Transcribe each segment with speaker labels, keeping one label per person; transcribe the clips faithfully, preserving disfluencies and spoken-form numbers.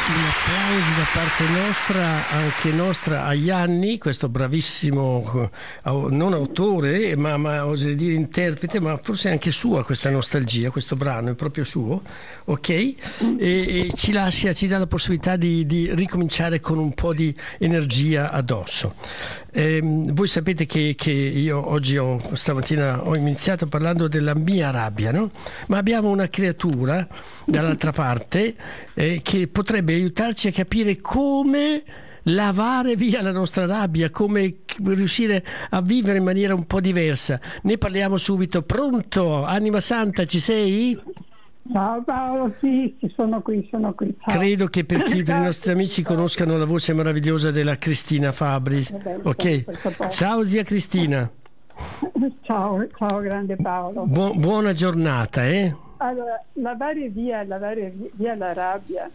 Speaker 1: Un applauso da parte nostra, anche nostra, a Ianni, questo bravissimo non autore, ma, ma oserei dire interprete, ma forse anche sua questa nostalgia, questo brano è proprio suo, ok? E, e ci lascia, ci dà la possibilità di, di ricominciare con un po' di energia addosso. Eh, voi sapete che, che io oggi ho, stamattina ho iniziato parlando della mia rabbia, no? Ma abbiamo una creatura dall'altra parte eh, che potrebbe aiutarci a capire come lavare via la nostra rabbia, come riuscire a vivere in maniera un po' diversa. Ne parliamo subito. Pronto? Anima Santa, ci sei?
Speaker 2: Ciao Paolo, sì, sono qui, sono qui. Ciao.
Speaker 1: Credo che per, chi, per i nostri amici conoscano la voce meravigliosa della Cristina Fabri. Ok. Ciao zia Cristina.
Speaker 2: Ciao, ciao grande Paolo.
Speaker 1: Bu- buona giornata, eh?
Speaker 2: Allora, lavare via, lavare via la rabbia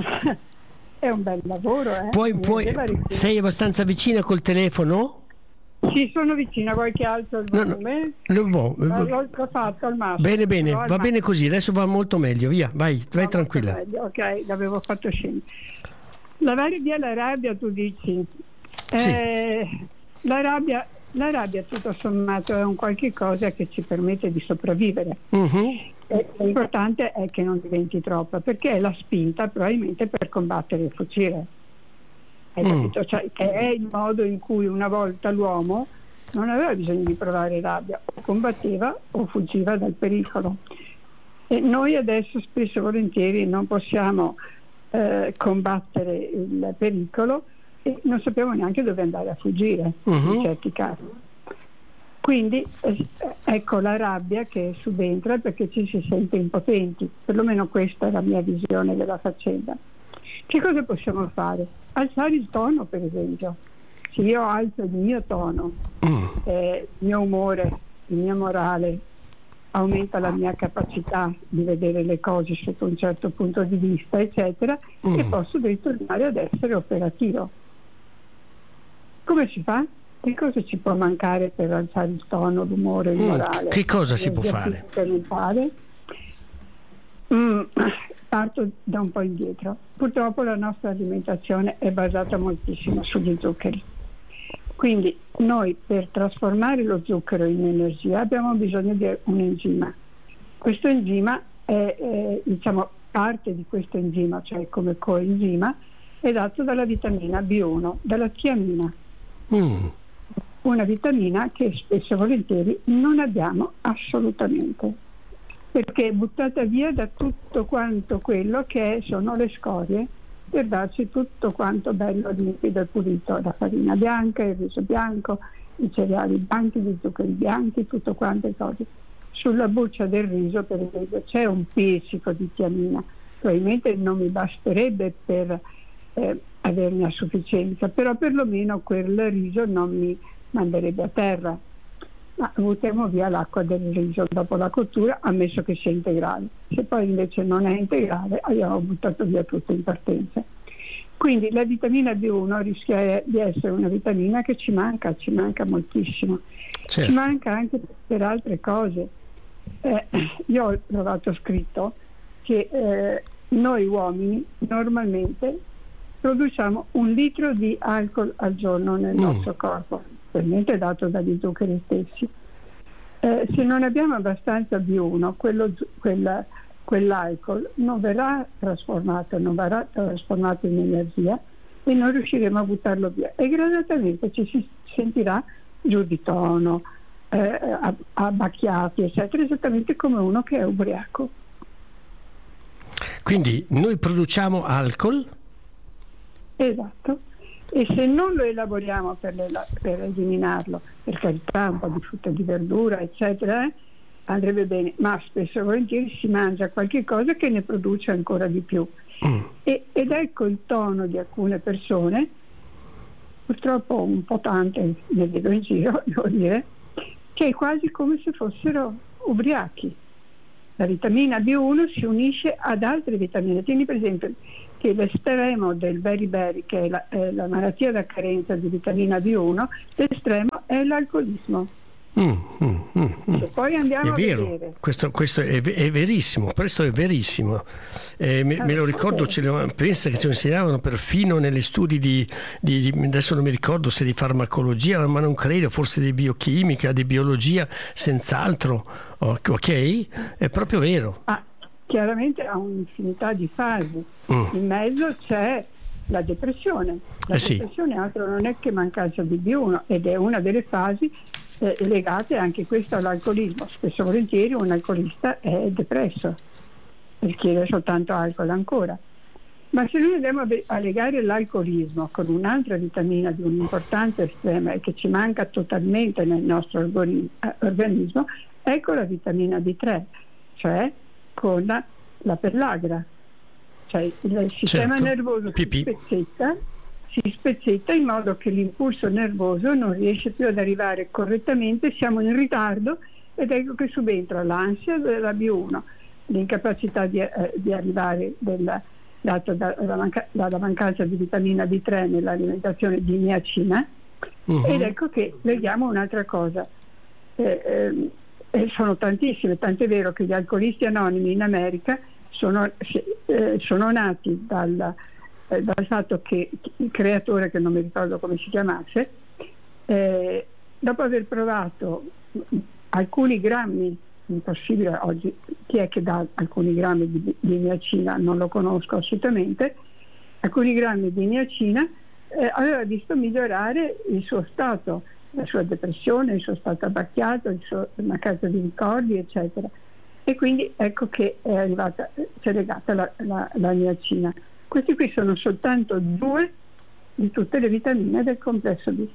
Speaker 2: è un bel lavoro, eh?
Speaker 1: Poi, poi sei abbastanza vicina col telefono?
Speaker 2: Sì, sono vicina, vuoi che alzo il volume?
Speaker 1: No, no, no,
Speaker 2: l'ho, l'ho fatto al massimo.
Speaker 1: Bene, bene, va bene così, adesso va molto meglio, via, vai, vai tranquilla.
Speaker 2: Meglio, ok, l'avevo fatto scendere. Lavare via la rabbia, tu dici? Eh, sì. La rabbia, la rabbia tutto sommato è un qualche cosa che ci permette di sopravvivere. Uh-huh. E l'importante è che non diventi troppa, perché è la spinta probabilmente per combattere e fuggire. Hai capito? Mm. Cioè, che è il modo in cui una volta l'uomo non aveva bisogno di provare rabbia, o combatteva o fuggiva dal pericolo. E noi adesso spesso e volentieri non possiamo eh, combattere il pericolo e non sappiamo neanche dove andare a fuggire, uh-huh. in certi casi. Quindi eh, ecco la rabbia che subentra perché ci si sente impotenti, perlomeno questa è la mia visione della faccenda. Che cosa possiamo fare? Alzare il tono, per esempio. Se io alzo il mio tono, mm. eh, il mio umore, il mio morale, aumenta la mia capacità di vedere le cose sotto un certo punto di vista, eccetera, mm. e posso ritornare ad essere operativo. Come si fa? Che cosa ci può mancare per alzare il tono, l'umore, il morale?
Speaker 1: Mm. Che cosa si può fare?
Speaker 2: Mm. Parto da un po' indietro. Purtroppo la nostra alimentazione è basata moltissimo sugli zuccheri. Quindi noi per trasformare lo zucchero in energia abbiamo bisogno di un enzima. Questo enzima è, è diciamo, parte di questo enzima, cioè come coenzima, è dato dalla vitamina B uno, dalla tiamina. Mm. Una vitamina che spesso e volentieri non abbiamo assolutamente, perché è buttata via da tutto quanto quello che sono le scorie per darci tutto quanto bello, limpido e pulito, la farina bianca, il riso bianco, i cereali bianchi, gli zuccheri bianchi, tutto quante cose. Sulla buccia del riso, per esempio, c'è un pizzico di tiamina, probabilmente non mi basterebbe per eh, averne a sufficienza, però perlomeno quel riso non mi manderebbe a terra. Ma buttiamo via l'acqua del riso dopo la cottura, ammesso che sia integrale. Se poi invece non è integrale, abbiamo buttato via tutto in partenza. Quindi la vitamina B uno rischia di essere una vitamina che ci manca, ci manca moltissimo. Certo. Ci manca anche per altre cose. Eh, io ho trovato scritto che eh, noi uomini normalmente produciamo un litro di alcol al giorno nel mm. nostro corpo, ovviamente dato dagli zuccheri stessi. Eh, se non abbiamo abbastanza B uno, quello, quella, quell'alcol non verrà trasformato, non verrà trasformato in energia e non riusciremo a buttarlo via. E gradatamente ci si sentirà giù di tono, eh, abbacchiati, eccetera, esattamente come uno che è ubriaco.
Speaker 1: Quindi noi produciamo alcol?
Speaker 2: Esatto. E se non lo elaboriamo per, le, per eliminarlo, per carità, un po' di frutta e di verdura, eccetera, eh, andrebbe bene, ma spesso e volentieri si mangia qualche cosa che ne produce ancora di più. Mm. E, ed ecco il tono di alcune persone, purtroppo un po' tante ne vedo in giro, devo dire, che è quasi come se fossero ubriachi. La vitamina B uno si unisce ad altre vitamine. Tieni per esempio che l'estremo del beriberi, che è la, è la malattia da carenza di vitamina B uno, l'estremo è l'alcolismo.
Speaker 1: Mm, mm, mm, mm.
Speaker 2: E poi andiamo
Speaker 1: è vero,
Speaker 2: a vedere.
Speaker 1: questo, questo è, è verissimo, questo è verissimo. Eh, me, me lo ricordo, ce lo, pensa che ci insegnavano perfino negli studi di, di, di, adesso non mi ricordo se di farmacologia, ma non credo, forse di biochimica, di biologia, senz'altro, ok? È proprio vero.
Speaker 2: Ah, chiaramente ha un'infinità di fasi.
Speaker 1: Mm.
Speaker 2: In mezzo c'è la depressione. La
Speaker 1: Eh sì.
Speaker 2: depressione altro non è che mancanza di B uno ed è una delle fasi eh, legate anche questo all'alcolismo. Spesso e volentieri un alcolista è depresso, richiede soltanto alcol ancora. Ma se noi andiamo a, ve- a legare l'alcolismo con un'altra vitamina di un'importanza estrema e che ci manca totalmente nel nostro organi- organismo, ecco la vitamina D tre, cioè con la, la pellagra. Cioè il sistema
Speaker 1: certo.
Speaker 2: nervoso si spezzetta, si spezzetta in modo che l'impulso nervoso non riesce più ad arrivare correttamente, siamo in ritardo ed ecco che subentra l'ansia della B uno, l'incapacità di, eh, di arrivare della, data dalla, manca, dalla mancanza di vitamina D tre nell'alimentazione di niacina. Uh-huh. Ed ecco che vediamo un'altra cosa. Eh, eh, sono tantissime, tant'è vero che gli alcolisti anonimi in America sono, eh, sono nati dal, eh, dal fatto che il creatore, che non mi ricordo come si chiamasse, eh, dopo aver provato alcuni grammi, impossibile oggi, chi è che dà alcuni grammi di, di niacina, non lo conosco assolutamente, alcuni grammi di niacina, eh, aveva visto migliorare il suo stato, la sua depressione, il suo stato abbacchiato, il suo mancanza di ricordi, eccetera. E quindi ecco che è arrivata, c'è legata la, la, la niacina. Questi qui sono soltanto due di tutte le vitamine del complesso B.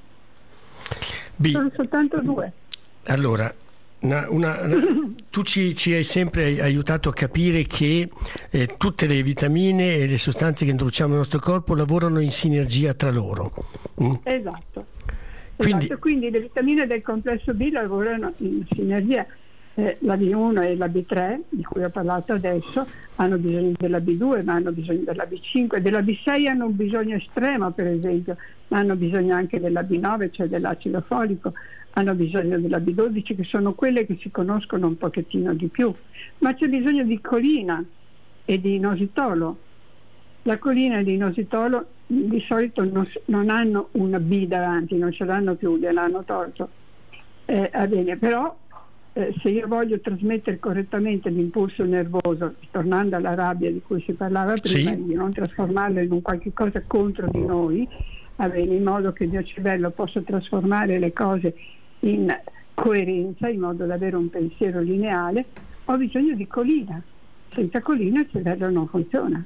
Speaker 2: B. Sono soltanto due.
Speaker 1: Allora, una, una, una, tu ci, ci hai sempre aiutato a capire che eh, tutte le vitamine e le sostanze che introduciamo nel nostro corpo lavorano in sinergia tra loro. Mm?
Speaker 2: Esatto.
Speaker 1: Quindi,
Speaker 2: esatto. Quindi le vitamine del complesso B lavorano in sinergia. Eh, la B uno e la B tre, di cui ho parlato adesso, hanno bisogno della B due, ma hanno bisogno della B cinque, della B sei hanno un bisogno estremo, per esempio, ma hanno bisogno anche della B nove, cioè dell'acido folico, hanno bisogno della B dodici, che sono quelle che si conoscono un pochettino di più, ma c'è bisogno di colina e di inositolo. La colina e l'inositolo di solito non, non hanno una B davanti, non ce l'hanno più, gliel'hanno tolto. Eh, va bene, però Eh, se io voglio trasmettere correttamente l'impulso nervoso, tornando alla rabbia di cui si parlava prima, sì, di non trasformarlo in un qualche cosa contro di noi, bene, in modo che il mio cervello possa trasformare le cose in coerenza, in modo da avere un pensiero lineare, ho bisogno di colina. Senza colina il cervello non funziona.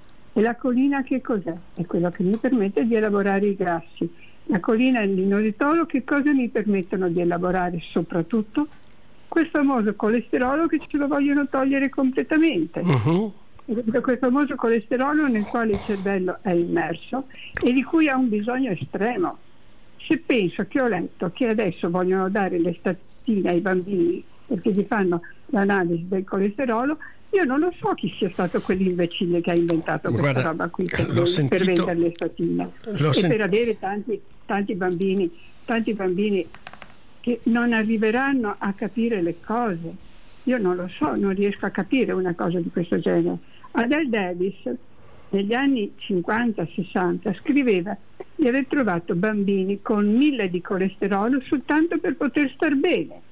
Speaker 2: E la colina che cos'è? È quello che mi permette di elaborare i grassi. La colina e l'inositolo che cosa mi permettono di elaborare soprattutto? Quel famoso colesterolo che ce lo vogliono togliere completamente. Uh-huh. Quel famoso colesterolo nel quale il cervello è immerso e di cui ha un bisogno estremo. Se penso che ho letto che adesso vogliono dare le statine ai bambini perché gli fanno l'analisi del colesterolo, io non lo so chi sia stato quell'imbecille che ha inventato questa Guarda, roba qui per, per vendere le statine e sen- per avere tanti, tanti bambini, tanti bambini che non arriveranno a capire le cose. Io non lo so, non riesco a capire una cosa di questo genere. Adele Davis negli anni cinquanta sessanta scriveva di aver trovato bambini con mille di colesterolo soltanto per poter star bene.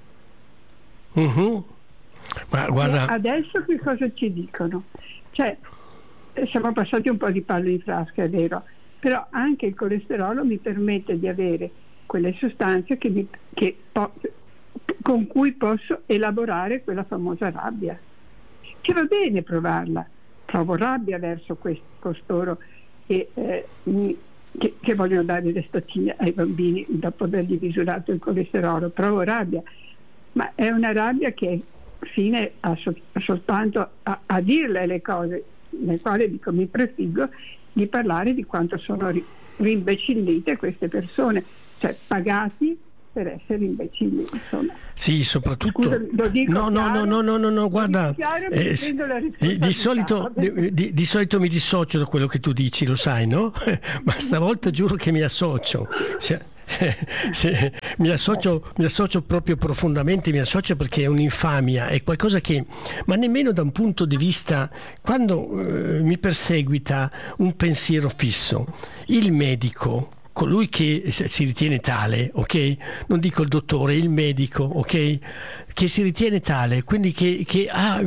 Speaker 1: Uh-huh. Ma guarda,
Speaker 2: e adesso che cosa ci dicono? Cioè, siamo passati un po' di pallo in frasca, è vero, però anche il colesterolo mi permette di avere quelle sostanze che mi, che po- con cui posso elaborare quella famosa rabbia, che va bene provarla. Provo rabbia verso questi, costoro che, eh, mi, che, che vogliono dare le statine ai bambini dopo avergli misurato il colesterolo, provo rabbia, ma è una rabbia che è fine a so- soltanto a, a dirle le cose, nel quale dico mi prefiggo di parlare di quanto sono ri- rimbecillite queste persone, cioè pagati per essere imbecilli, insomma.
Speaker 1: Sì, soprattutto.
Speaker 2: Scusami, lo dico
Speaker 1: no, no,
Speaker 2: chiaro,
Speaker 1: no, no, no, no, guarda.
Speaker 2: Chiaro,
Speaker 1: eh, di, di, solito, di, di, di solito mi dissocio da quello che tu dici, lo sai, no? Ma stavolta giuro che mi associo. se, mi, associo, mi associo proprio profondamente, mi associo perché è un'infamia, è qualcosa che, ma nemmeno da un punto di vista, quando eh, mi perseguita un pensiero fisso, il medico, colui che si ritiene tale, ok? Non dico il dottore, il medico, ok? Che si ritiene tale, quindi che, che ha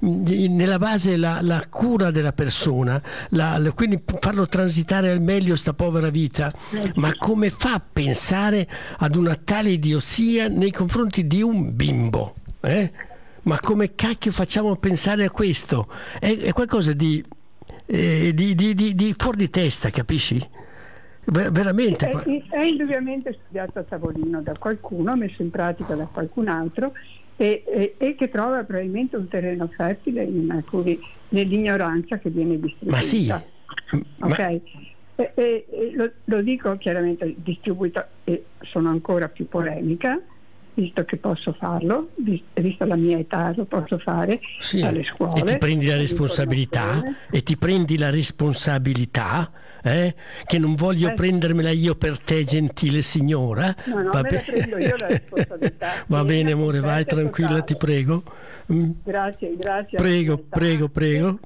Speaker 1: nella base la, la cura della persona, la, la, quindi farlo transitare al meglio sta povera vita, ma come fa a pensare ad una tale idiozia nei confronti di un bimbo? Eh? Ma come cacchio facciamo a pensare a questo? È, è qualcosa di, eh, di, di, di, di fuori di testa, capisci? Veramente
Speaker 2: è, è indubbiamente studiato a tavolino da qualcuno, messo in pratica da qualcun altro e, e, e che trova probabilmente un terreno fertile in alcuni, nell'ignoranza che viene distribuita.
Speaker 1: Ma sì,
Speaker 2: okay? Ma... E, e, e lo, lo dico chiaramente distribuita e sono ancora più polemica, visto che posso farlo, vista la mia età lo posso fare,
Speaker 1: sì,
Speaker 2: alle scuole.
Speaker 1: E ti prendi la responsabilità, e ti prendi la responsabilità, eh? Che non voglio eh. prendermela io per te, gentile signora.
Speaker 2: No, no,
Speaker 1: Va
Speaker 2: me la prendo io la responsabilità.
Speaker 1: Va bene, amore, vai tranquilla, totale. Ti prego. Mm.
Speaker 2: Grazie, grazie.
Speaker 1: Prego, prego, prego.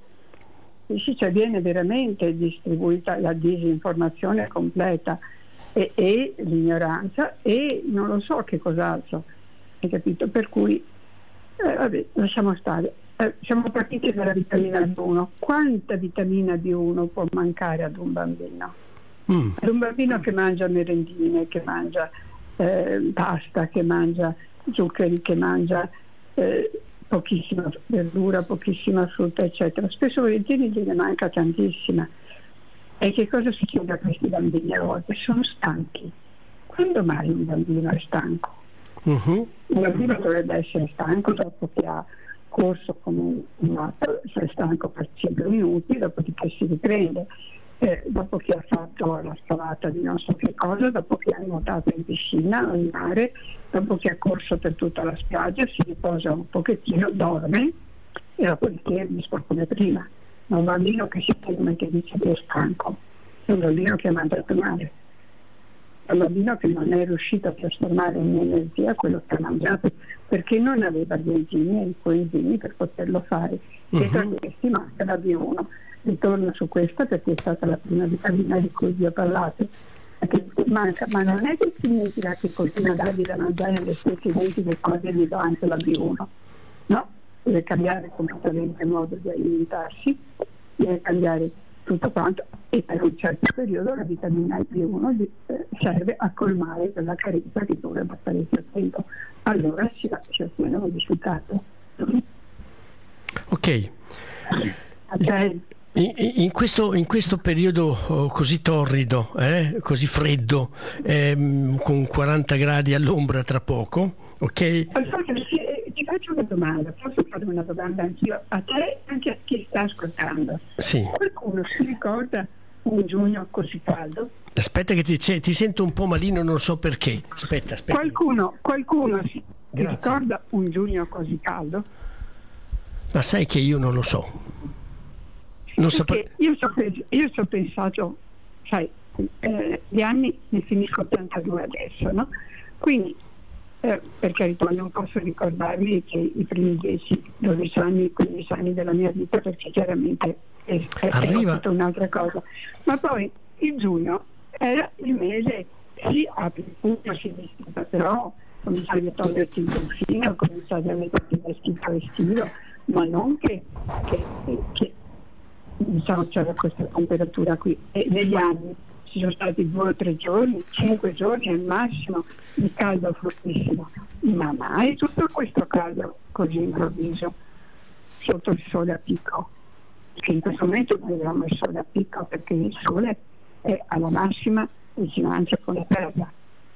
Speaker 2: Sì, cioè viene veramente distribuita la disinformazione completa. E, e l'ignoranza e non lo so che cos'altro, hai capito? Per cui eh, vabbè, lasciamo stare. Eh, siamo partiti dalla vitamina B uno. Quanta vitamina B uno può mancare ad un bambino? Mm. Ad un bambino che mangia merendine, che mangia eh, pasta, che mangia zuccheri, che mangia eh, pochissima verdura, pochissima frutta, eccetera. Spesso e volentieri gliene manca tantissima. E che cosa succede a questi bambini a volte? Sono stanchi. Quando mai un bambino è stanco? Uh-huh. Un bambino dovrebbe essere stanco dopo che ha corso come un matto, è stanco per cinque minuti, dopodiché si riprende, eh, dopo che ha fatto la scalata di non so che cosa, dopo che ha nuotato in piscina o in mare, dopo che ha corso per tutta la spiaggia, si riposa un pochettino, dorme e dopodiché risponde come prima. Ma un bambino che si ferma e che dice che è stanco è un bambino che ha mangiato male, è un bambino che non è riuscito a trasformare in energia quello che ha mangiato perché non aveva gli enzimi e i coenzimi per poterlo fare. E tra uh-huh. questi manca la B uno. Ritorno su questa perché è stata la prima vitamina di cui vi ho parlato, che manca, ma non è che significa che continua a dargli da mangiare le stesse identiche cose gli do anche la B uno, no? Deve cambiare completamente il modo di alimentarsi, deve cambiare tutto quanto e per un certo periodo la vitamina B uno serve a colmare quella carenza che dovrebbe parecchio tempo. Allora si, si ottiene un risultato.
Speaker 1: Ok.
Speaker 2: Okay.
Speaker 1: In, in, questo, in questo periodo oh, così torrido, eh, così freddo, ehm, con quaranta gradi all'ombra tra poco, ok?
Speaker 2: Ti faccio una domanda, posso fare una domanda anch'io a te e anche a chi sta ascoltando?
Speaker 1: Sì.
Speaker 2: Qualcuno si ricorda un giugno così caldo?
Speaker 1: Aspetta che ti, ti sento un po' malino, non so perché. Aspetta, aspetta.
Speaker 2: Qualcuno, qualcuno si ricorda un giugno così caldo?
Speaker 1: Ma sai che io non lo so. Non
Speaker 2: sape... io, so io ci ho pensato, sai, eh, gli anni ne finisco ottantadue adesso, no? Quindi Eh, per carità non posso ricordarmi che i primi dieci dodici anni, quindici anni della mia vita, perché chiaramente è, è, è tutta un'altra cosa, ma poi il giugno era il mese, sì, apri il pugno, si vestiva, però cominciavi a toglierti il confine, cominciavi a metterti il vestito estivo, ma non che, che, che diciamo c'era questa temperatura qui. E negli anni ci sono stati due o tre giorni, cinque giorni al massimo di caldo fortissimo, ma mai tutto questo caldo così improvviso sotto il sole a picco, perché in questo momento noi abbiamo il sole a picco perché il sole è alla massima vicinanza con la terra.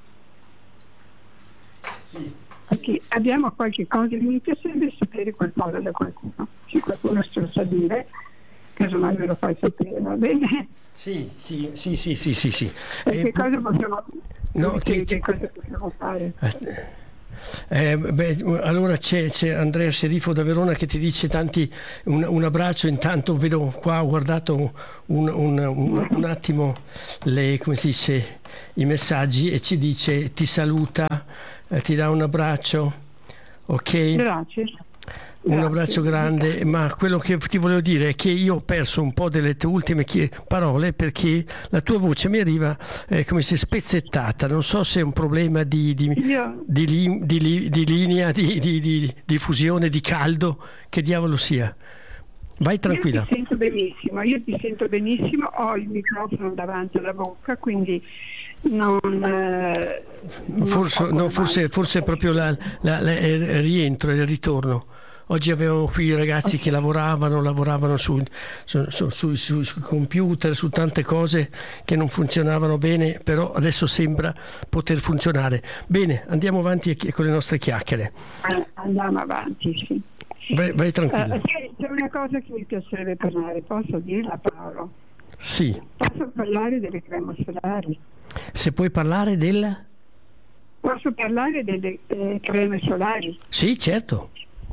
Speaker 2: Sì. Perché abbiamo qualche cosa, mi piacerebbe sapere qualcosa da qualcuno, se qualcuno se lo sa dire, casomai me lo fai sapere, va bene?
Speaker 1: Sì, sì, sì, sì, sì, sì, sì.
Speaker 2: E eh, che cosa possiamo,
Speaker 1: no,
Speaker 2: che,
Speaker 1: che,
Speaker 2: che cosa possiamo fare?
Speaker 1: Eh, beh, allora c'è, c'è Andrea Serifo da Verona che ti dice tanti un, un abbraccio. Intanto vedo qua, ho guardato un, un, un, un attimo le, come si dice, i messaggi, e ci dice ti saluta, eh, ti dà un abbraccio, ok?
Speaker 2: Grazie.
Speaker 1: Un abbraccio grande, ma quello che ti volevo dire è che io ho perso un po' delle tue ultime parole, perché la tua voce mi arriva eh, come se spezzettata. Non so se è un problema di, di,
Speaker 2: Io...
Speaker 1: di, li, di, li, di linea, di, di, di, di fusione, di caldo, che diavolo sia. Vai tranquilla.
Speaker 2: Io ti sento benissimo, io ti sento benissimo, ho il microfono davanti alla bocca, quindi non... Eh, non
Speaker 1: forse,
Speaker 2: so
Speaker 1: no, forse, forse è proprio la, la, la, il rientro, il ritorno. Oggi avevamo qui ragazzi che lavoravano, lavoravano su, su, su, su, su, su computer, su tante cose che non funzionavano bene, però adesso sembra poter funzionare. Bene, andiamo avanti con le nostre chiacchiere.
Speaker 2: Andiamo avanti, sì.
Speaker 1: Vai, vai tranquillo.
Speaker 2: Uh, c'è una cosa che mi piacerebbe parlare, posso dirla, Paolo?
Speaker 1: Sì.
Speaker 2: Posso parlare delle creme solari?
Speaker 1: Se puoi parlare del...
Speaker 2: Posso parlare delle eh, creme solari?
Speaker 1: Sì, certo.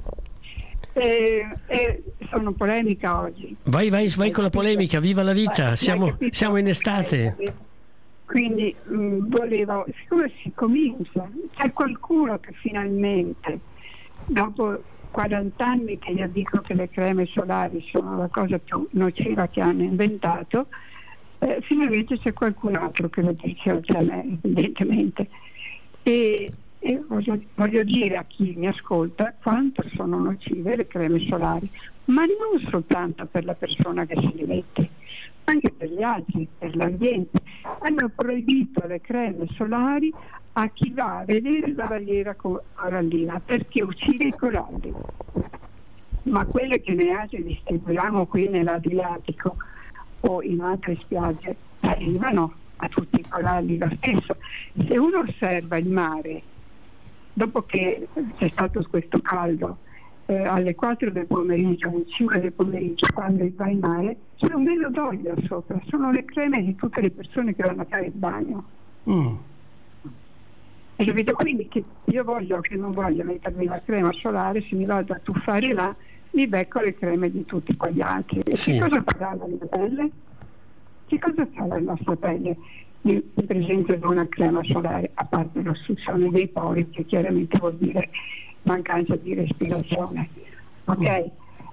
Speaker 2: Eh, eh, sono polemica oggi.
Speaker 1: Vai, vai, vai con la polemica, viva la vita, siamo, siamo in estate.
Speaker 2: Quindi mh, volevo, siccome si comincia, c'è qualcuno che finalmente, dopo quaranta anni che io dico che le creme solari sono la cosa più nociva che hanno inventato, eh, finalmente c'è qualcun altro che lo dice oggi a me, evidentemente. E E voglio, voglio dire a chi mi ascolta quanto sono nocive le creme solari, ma non soltanto per la persona che se li mette, ma anche per gli altri, per l'ambiente. Hanno proibito le creme solari a chi va a vedere la barriera corallina perché uccide i coralli. Ma quelle che ne ha che distribuiamo qui nell'Adriatico o in altre spiagge arrivano a tutti i coralli lo stesso. Se uno osserva il mare, dopo che c'è stato questo caldo, eh, alle quattro del pomeriggio, alle cinque del pomeriggio, quando va in mare, c'è un velo d'olio sopra, sono le creme di tutte le persone che vanno a fare il bagno. Mm. E capito? Quindi che io voglio che non voglio mettermi la crema solare, se mi vado a tuffare là, mi becco le creme di tutti quegli altri. E sì. Che cosa farà la mia pelle? Che cosa fa la nostra pelle in presenza di una crema solare, a parte l'ostruzione dei pori, che chiaramente vuol dire mancanza di respirazione, ok?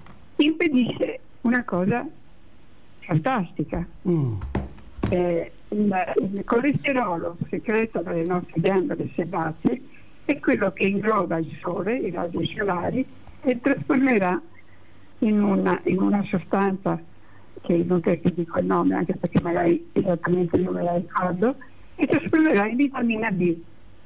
Speaker 2: Impedisce una cosa fantastica. Mm. Eh, il, il colesterolo segreto dalle nostre ghiandole sebacee è quello che ingloba il sole, i raggi solari, e trasformerà in una, in una sostanza che non che ti dico il nome, anche perché magari esattamente non me la ricordo, e trasformerà in vitamina D.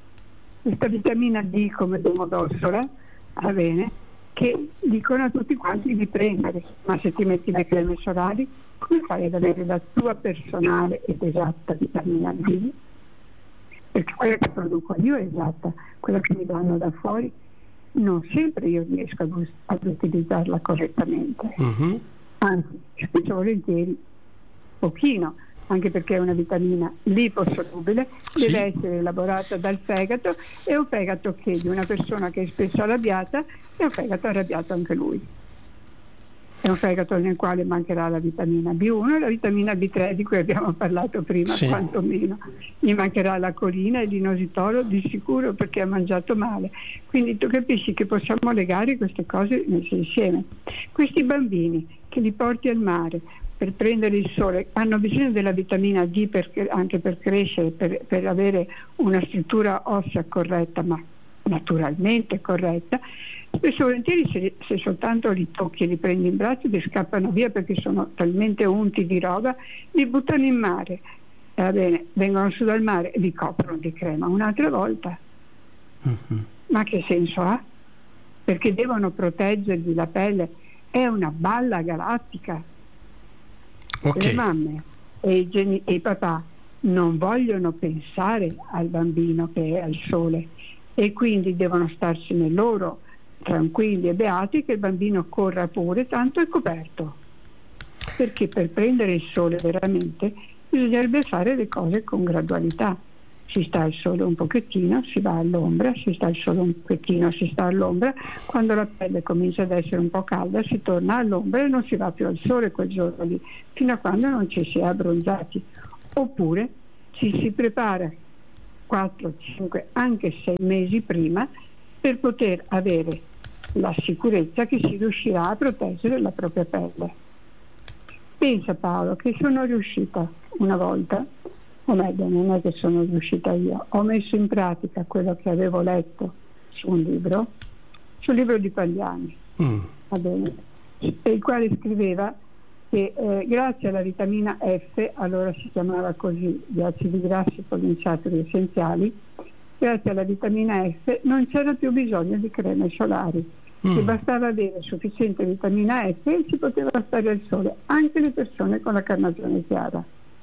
Speaker 2: Questa vitamina D come domodossola, va bene, che dicono a tutti quanti di prendere, ma se ti metti le creme solari, come fai ad avere la tua personale ed esatta vitamina D? Perché quella che produco io è esatta, quella che mi danno da fuori non sempre io riesco ad, ad utilizzarla correttamente. Mm-hmm. Anzi, spesso volentieri pochino, anche perché è una vitamina liposolubile, sì. Deve essere elaborata dal fegato, e un fegato che di una persona che è spesso arrabbiata è un fegato arrabbiato anche lui. È un fegato nel quale mancherà la vitamina B uno e la vitamina B tre di cui abbiamo parlato prima, sì. Quantomeno. Gli mancherà la colina e l'inositolo di sicuro perché ha mangiato male. Quindi tu capisci che possiamo legare queste cose messe insieme. Questi bambini che li porti al mare per prendere il sole hanno bisogno della vitamina D per, anche per crescere, per, per avere una struttura ossea corretta, ma naturalmente corretta. Spesso volentieri se, se soltanto li tocchi e li prendi in braccio ti scappano via perché sono talmente unti di roba, li buttano in mare, e va bene, vengono su dal mare e li coprono di crema un'altra volta. Mm-hmm. Ma che senso ha? Perché devono proteggergli la pelle. È una balla galattica. Okay. Le mamme e i, geni- e i papà non vogliono pensare al bambino che è al sole, e quindi devono starsene loro tranquilli e beati che il bambino corra pure, tanto è coperto. Perché per prendere il sole veramente bisognerebbe fare le cose con gradualità. si sta al sole un pochettino, si va all'ombra, si sta al sole un pochettino, si sta all'ombra, quando la pelle comincia ad essere un po' calda si torna all'ombra e non si va più al sole quel giorno lì, fino a quando non ci si è abbronzati. Oppure ci si prepara quattro, cinque, anche sei mesi prima per poter avere la sicurezza che si riuscirà a proteggere la propria pelle. Pensa Paolo che sono riuscita una volta, o meglio non è che sono riuscita io, ho messo in pratica quello che avevo letto su un libro, sul libro di Pagliani, mm. va bene, il quale scriveva che eh, grazie alla vitamina F, allora si chiamava così, gli acidi grassi poliinsaturi essenziali, grazie alla vitamina F non c'era più bisogno di creme solari, mm. che bastava avere sufficiente vitamina F e si poteva stare al sole, anche le persone con la carnagione chiara.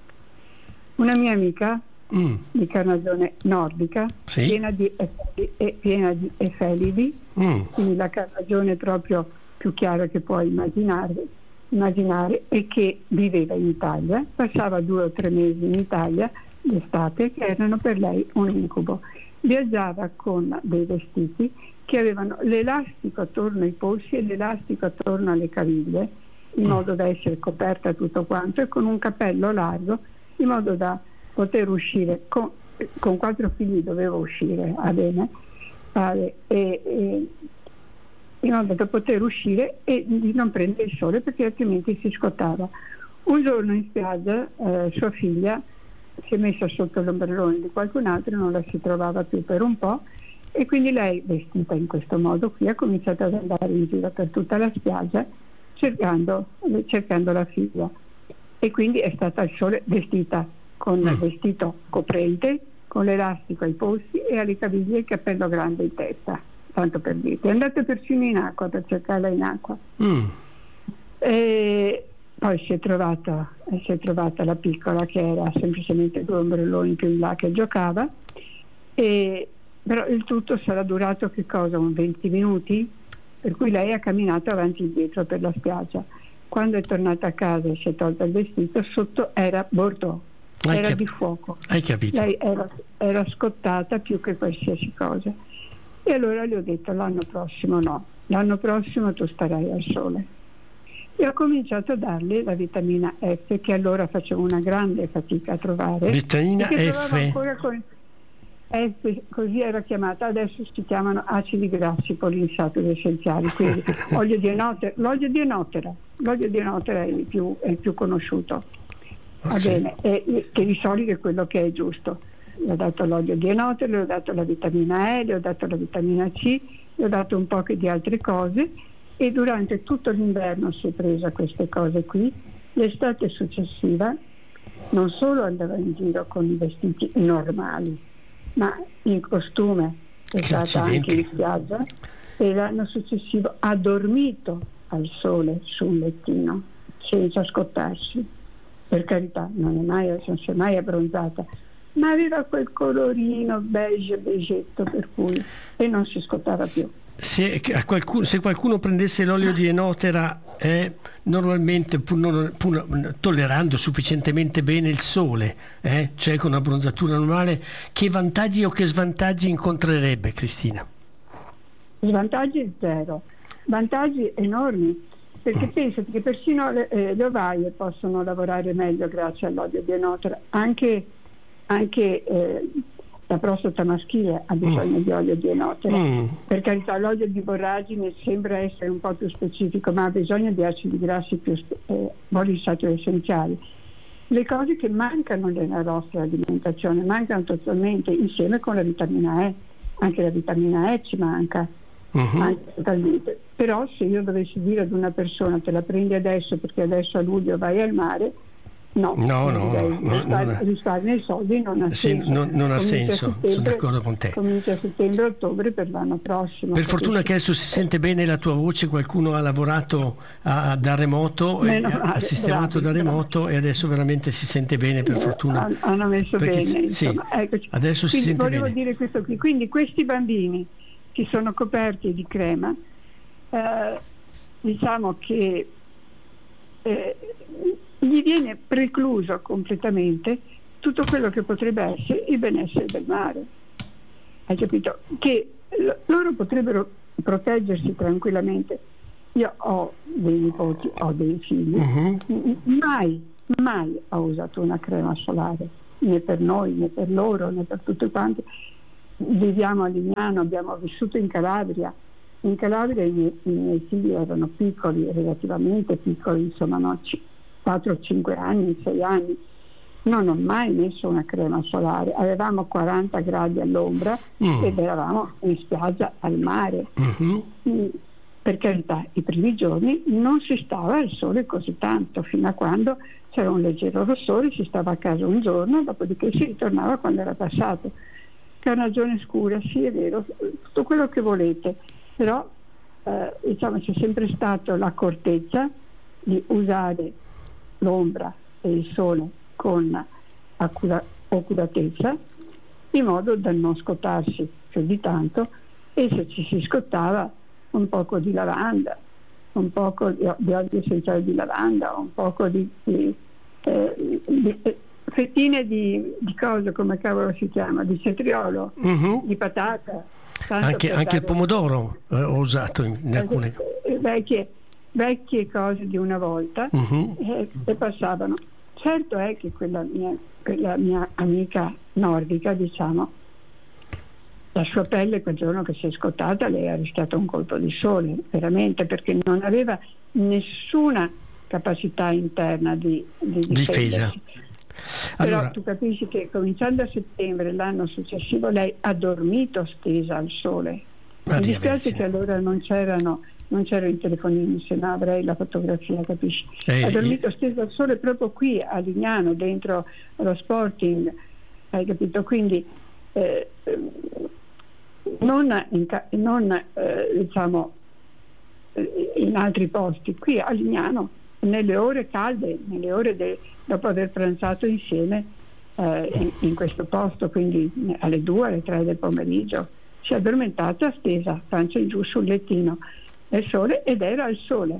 Speaker 2: Una mia amica mm. di carnagione nordica, sì. piena di efeli, piena di efelidi, mm. quindi la carnagione proprio più chiara che puoi immaginare, immaginare, e che viveva in Italia, passava due o tre mesi in Italia d'estate, che erano per lei un incubo. Viaggiava con dei vestiti che avevano l'elastico attorno ai polsi e l'elastico attorno alle caviglie, in modo da essere coperta tutto quanto, e con un cappello largo, in modo da poter uscire con, con quattro figli dovevo uscire a bene e, e in modo da poter uscire e di non prendere il sole perché altrimenti si scottava. Un giorno in spiaggia eh, sua figlia si è messa sotto l'ombrellone di qualcun altro, non la si trovava più per un po', e quindi lei, vestita in questo modo qui, ha cominciato ad andare in giro per tutta la spiaggia cercando, cercando la figlia, e quindi è stata al sole vestita con il vestito coprente, con l'elastico ai polsi e alle caviglie il cappello grande in testa, tanto per dire. È andata persino in acqua per cercarla in acqua. Mm. E poi si è trovata si è trovata la piccola, che era semplicemente due ombrelloni più in là, che giocava, e però il tutto sarà durato che cosa? Un venti minuti, per cui lei ha camminato avanti e indietro per la spiaggia. Quando è tornata a casa e si è tolta il vestito, sotto era Bordeaux, Hai era cap- di fuoco.
Speaker 1: Hai capito?
Speaker 2: Lei era, era scottata più che qualsiasi cosa. E allora le ho detto: l'anno prossimo no, l'anno prossimo tu starai al sole. E ho cominciato a darle la vitamina F, che allora facevo una grande fatica a trovare.
Speaker 1: Vitamina
Speaker 2: che
Speaker 1: F.
Speaker 2: Ancora con F, così era chiamata, adesso si chiamano acidi grassi poliinsaturi essenziali, quindi olio di enotera, l'olio di enotera, l'olio di enotera è il più, è il più conosciuto, va sì. bene, e, che di solito è quello che è giusto. Le ho dato l'olio di enotera, le ho dato la vitamina E, le ho dato la vitamina C, le ho dato un po' di altre cose, e durante tutto l'inverno si è presa queste cose qui. L'estate successiva non solo andava in giro con i vestiti normali, ma in costume, è stata anche in spiaggia, e l'anno successivo ha dormito al sole su un lettino senza scottarsi. Per carità, non, è mai, non si è mai abbronzata, ma aveva quel colorino beige beigetto, per cui, e non si scottava più.
Speaker 1: Se qualcuno, se qualcuno prendesse l'olio di enotera, eh, normalmente pur non, pur tollerando sufficientemente bene il sole, eh, cioè con una bronzatura normale, che vantaggi o che svantaggi incontrerebbe, Cristina?
Speaker 2: Svantaggi zero, vantaggi enormi, perché mm. pensate che persino le, eh, le ovaie possono lavorare meglio grazie all'olio di enotera, anche, anche eh, la prostata maschile ha bisogno mm. di olio di enotera. Mm. Per carità, l'olio di borragine sembra essere un po' più specifico, ma ha bisogno di acidi grassi più eh, poliinsaturi essenziali. Le cose che mancano nella nostra alimentazione mancano totalmente, insieme con la vitamina E. Anche la vitamina E ci manca, mm-hmm. manca totalmente. Però se io dovessi dire ad una persona: te la prendi adesso perché adesso a luglio vai al mare, no,
Speaker 1: no, no, no,
Speaker 2: risparmia i soldi, non ha
Speaker 1: sì,
Speaker 2: senso.
Speaker 1: Non, non ha senso, sono d'accordo con te.
Speaker 2: Comincia a settembre-ottobre per l'anno prossimo.
Speaker 1: Per fortuna che adesso si sente bene la tua voce, qualcuno ha lavorato a, da remoto,
Speaker 2: Meno
Speaker 1: e,
Speaker 2: male,
Speaker 1: ha sistemato
Speaker 2: bravi,
Speaker 1: da remoto bravi. E adesso veramente si sente bene, per fortuna.
Speaker 2: Eh, hanno messo
Speaker 1: perché,
Speaker 2: bene,
Speaker 1: sì,
Speaker 2: insomma, eccoci.
Speaker 1: Adesso
Speaker 2: Quindi
Speaker 1: si sente
Speaker 2: volevo
Speaker 1: bene.
Speaker 2: dire questo qui. Quindi questi bambini che sono coperti di crema, eh, diciamo che eh, gli viene precluso completamente tutto quello che potrebbe essere il benessere del mare. Hai capito? Che l- loro potrebbero proteggersi tranquillamente. Io ho dei nipoti, ho dei figli,
Speaker 1: Mhm.
Speaker 2: M- mai, mai ho usato una crema solare, né per noi, né per loro, né per tutti quanti. Viviamo a Lignano, abbiamo vissuto in Calabria. In Calabria i miei, i miei figli erano piccoli, relativamente piccoli, insomma, no, quattro cinque anni, sei anni. Non ho mai messo una crema solare. Avevamo quaranta gradi all'ombra
Speaker 1: Mm.
Speaker 2: ed eravamo in spiaggia al mare.
Speaker 1: Mhm.
Speaker 2: Mm, Per carità, i primi giorni non si stava al sole così tanto, fino a quando c'era un leggero rossore, si stava a casa un giorno, dopodiché si ritornava quando era passato. Carnagione scura, sì, è vero, tutto quello che volete, però eh, diciamo, c'è sempre stata l'accortezza di usare l'ombra e il sole con accura- accuratezza, in modo da non scottarsi più di tanto, e se ci si scottava un poco di lavanda, un poco di, di olio essenziale di lavanda, un poco di, di, eh, di eh, fettine di, di cosa, come cavolo si chiama, di cetriolo,
Speaker 1: Mhm.
Speaker 2: di patata. tanto
Speaker 1: Anche,
Speaker 2: per
Speaker 1: anche il
Speaker 2: dare-
Speaker 1: pomodoro eh, ho usato in, in alcune.
Speaker 2: eh, vecchie, vecchie cose di una volta,
Speaker 1: Mhm.
Speaker 2: eh, e passavano. Certo è che quella mia, quella mia amica nordica, diciamo, la sua pelle quel giorno che si è scottata le ha rischiato un colpo di sole, veramente, perché non aveva nessuna capacità interna di, di
Speaker 1: Difesa.
Speaker 2: difendersi.
Speaker 1: Allora,
Speaker 2: Però tu capisci che cominciando a settembre l'anno successivo lei ha dormito stesa al sole. Mi
Speaker 1: Maria
Speaker 2: dispiace
Speaker 1: Vergine.
Speaker 2: che allora non c'erano non c'erano i telefonini, se no avrei la fotografia, capisci?
Speaker 1: Eh,
Speaker 2: ha dormito stesa al sole proprio qui a Lignano, dentro lo Sporting, hai capito? Quindi eh, non, in, ca- non eh, diciamo eh, in altri posti, qui a Lignano, nelle ore calde, nelle ore de- dopo aver pranzato insieme eh, in, in questo posto, quindi alle due, alle tre del pomeriggio, si è addormentata stesa, pancia in giù sul lettino nel sole, ed era il sole.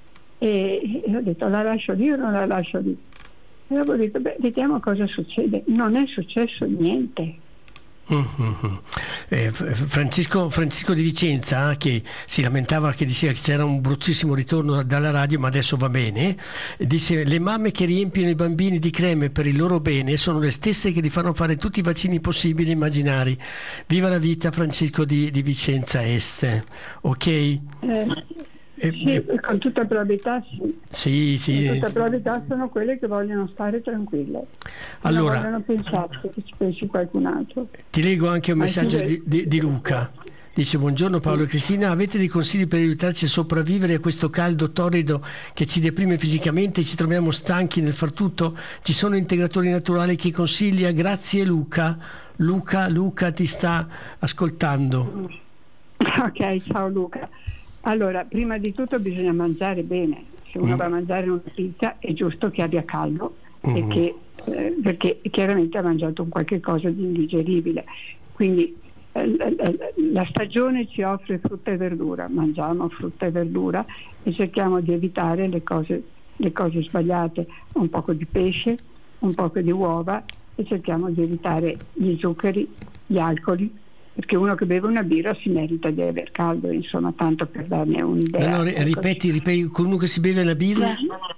Speaker 2: E, e ho detto, la lascio lì o non la lascio lì? E avevo detto, beh, vediamo cosa succede. Non è successo niente.
Speaker 1: Mm-hmm. Eh, Francisco, Francisco di Vicenza, che si lamentava, che diceva che c'era un bruttissimo ritorno dalla radio, ma adesso va bene, dice: le mamme che riempiono i bambini di creme per il loro bene sono le stesse che li fanno fare tutti i vaccini possibili e immaginari. Viva la vita, Francisco di, di Vicenza Est. Ok?
Speaker 2: Eh,
Speaker 1: Eh,
Speaker 2: sì,
Speaker 1: eh,
Speaker 2: con tutta probabilità sì.
Speaker 1: sì, sì.
Speaker 2: Con tutta probabilità sono quelle che vogliono stare tranquille.
Speaker 1: Allora,
Speaker 2: non vogliono pensare che ci pensi qualcun altro.
Speaker 1: ti leggo anche un
Speaker 2: Ma
Speaker 1: messaggio
Speaker 2: sì,
Speaker 1: di, di- di Luca. Dice: buongiorno Paolo e Cristina, avete dei consigli per aiutarci a sopravvivere a questo caldo torrido che ci deprime fisicamente e ci troviamo stanchi nel far tutto? Ci sono integratori naturali che consiglia? Grazie Luca. Luca, Luca ti sta ascoltando.
Speaker 2: Ok, ciao Luca. Allora, prima di tutto bisogna mangiare bene. Se uno
Speaker 1: Mm.
Speaker 2: va a mangiare una pizza è giusto che abbia caldo,
Speaker 1: Mm.
Speaker 2: e che, eh, perché chiaramente ha mangiato un qualche cosa di indigeribile. Quindi eh, la, la- la stagione ci offre frutta e verdura, mangiamo frutta e verdura e cerchiamo di evitare le cose, le cose sbagliate, un poco di pesce, un poco di uova, e cerchiamo di evitare gli zuccheri, gli alcoli, perché uno che beve una birra si merita di aver caldo, insomma, tanto per darne un'idea.
Speaker 1: No, no,
Speaker 2: ecco.
Speaker 1: ripeti, ripeti, con uno che si beve la birra?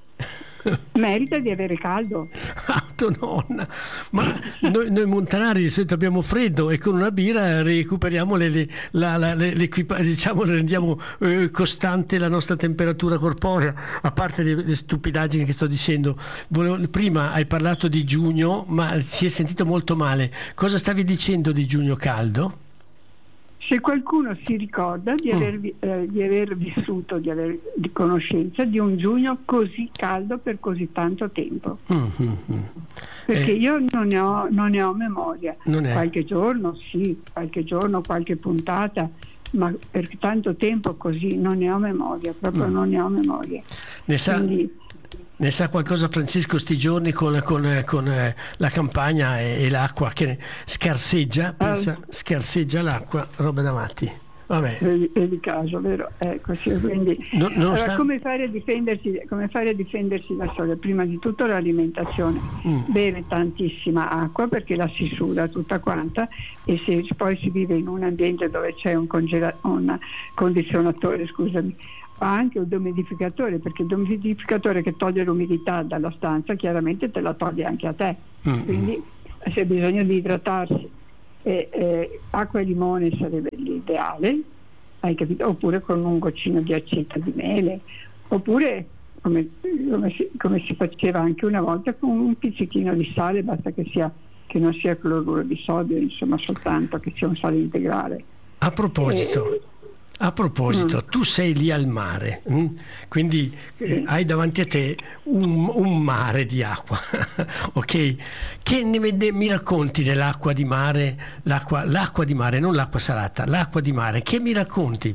Speaker 2: Merita di avere caldo.
Speaker 1: Autononna, ma noi, noi montanari di solito abbiamo freddo e con una birra recuperiamo le, le, la, la, le, l'equipa- diciamo, rendiamo eh, costante la nostra temperatura corporea, a parte le, le stupidaggini che sto dicendo. Volevo, prima hai parlato di giugno, ma si è sentito molto male. Cosa stavi dicendo di giugno caldo?
Speaker 2: Se qualcuno si ricorda di aver, vi- eh, di aver vissuto, di aver di conoscenza di un giugno così caldo per così tanto tempo,
Speaker 1: Mm-hmm.
Speaker 2: perché
Speaker 1: Eh,
Speaker 2: io non ne ho, non ne ho memoria.
Speaker 1: Non è.
Speaker 2: Qualche giorno sì, qualche giorno, qualche puntata, ma per tanto tempo così non ne ho memoria, proprio
Speaker 1: Mm.
Speaker 2: non ne ho memoria.
Speaker 1: Ne sa,
Speaker 2: Quindi
Speaker 1: ne sa qualcosa Francesco sti giorni con, con- con, eh, la campagna e, e l'acqua che scarseggia, pensa, scarseggia l'acqua, roba da matti. Vabbè.
Speaker 2: Vedi, vedi caso, vero? Ecco, sì, quindi,
Speaker 1: no, non
Speaker 2: allora,
Speaker 1: sta...
Speaker 2: come fare a difendersi, come fare a difendersi da sole? Prima di tutto l'alimentazione, mm. bere tantissima acqua perché la si suda tutta quanta, e se poi si vive in un ambiente dove c'è un, congela- un condizionatore, scusami, anche un dehumidificatore, perché il dehumidificatore che toglie l'umidità dalla stanza chiaramente te la toglie anche a te, mm. quindi c'è bisogno di idratarsi. E, eh, acqua e limone sarebbe l'ideale, hai capito? Oppure con un goccino di aceto di mele, oppure come, come, si, come si faceva anche una volta, con un pizzichino di sale, basta che, sia, che non sia cloruro di sodio, insomma, soltanto che sia un sale integrale.
Speaker 1: A proposito, e, a proposito mm. tu sei lì al mare, mh? quindi eh, hai davanti a te un, un mare di acqua, ok? Che ne, ne, mi racconti dell'acqua di mare, l'acqua, l'acqua di mare, non l'acqua salata, l'acqua di mare, che mi racconti?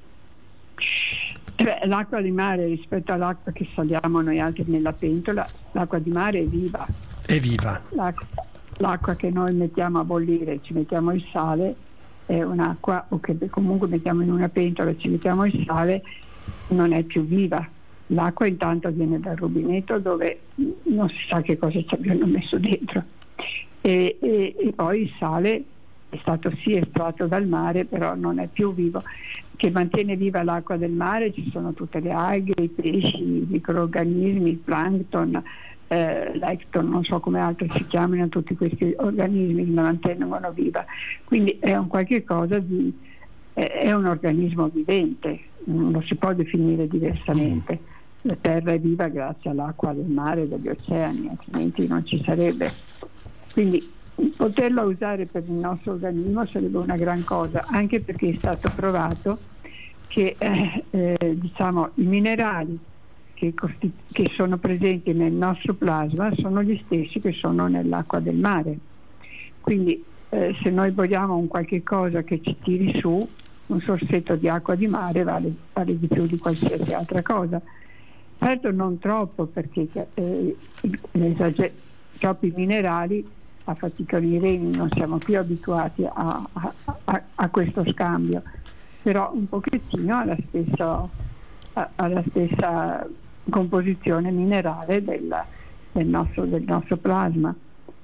Speaker 2: Eh beh, l'acqua di mare rispetto all'acqua che saliamo noi altri nella pentola, l'acqua di mare è viva.
Speaker 1: È viva.
Speaker 2: L'acqua, l'acqua che noi mettiamo a bollire, ci mettiamo il sale, è un'acqua, o che comunque mettiamo in una pentola e ci mettiamo il sale, non è più viva. L'acqua intanto viene dal rubinetto dove non si sa che cosa ci abbiano messo dentro, e, e, e poi il sale è stato sì estratto dal mare, però non è più vivo. Che mantiene viva l'acqua del mare ci sono tutte le alghe, i pesci, i microorganismi, il plankton, eh, l'ecton, non so come altri si chiamano, tutti questi organismi che la mantengono viva. Quindi è un qualche cosa di è un organismo vivente, non lo si può definire diversamente. La terra è viva grazie all'acqua del mare e degli oceani, altrimenti non ci sarebbe. Quindi poterla usare per il nostro organismo sarebbe una gran cosa, anche perché è stato provato che eh, eh, diciamo, i minerali che, costi- che sono presenti nel nostro plasma sono gli stessi che sono nell'acqua del mare. Quindi eh, se noi vogliamo un qualche cosa che ci tiri su, un sorsetto di acqua di mare vale, vale di più di qualsiasi altra cosa. Certo non troppo, perché eh, esager- troppi minerali affaticano i reni, non siamo più abituati a, a, a, a questo scambio, però un pochettino alla stessa, alla stessa composizione minerale del, del, nostro, del nostro plasma.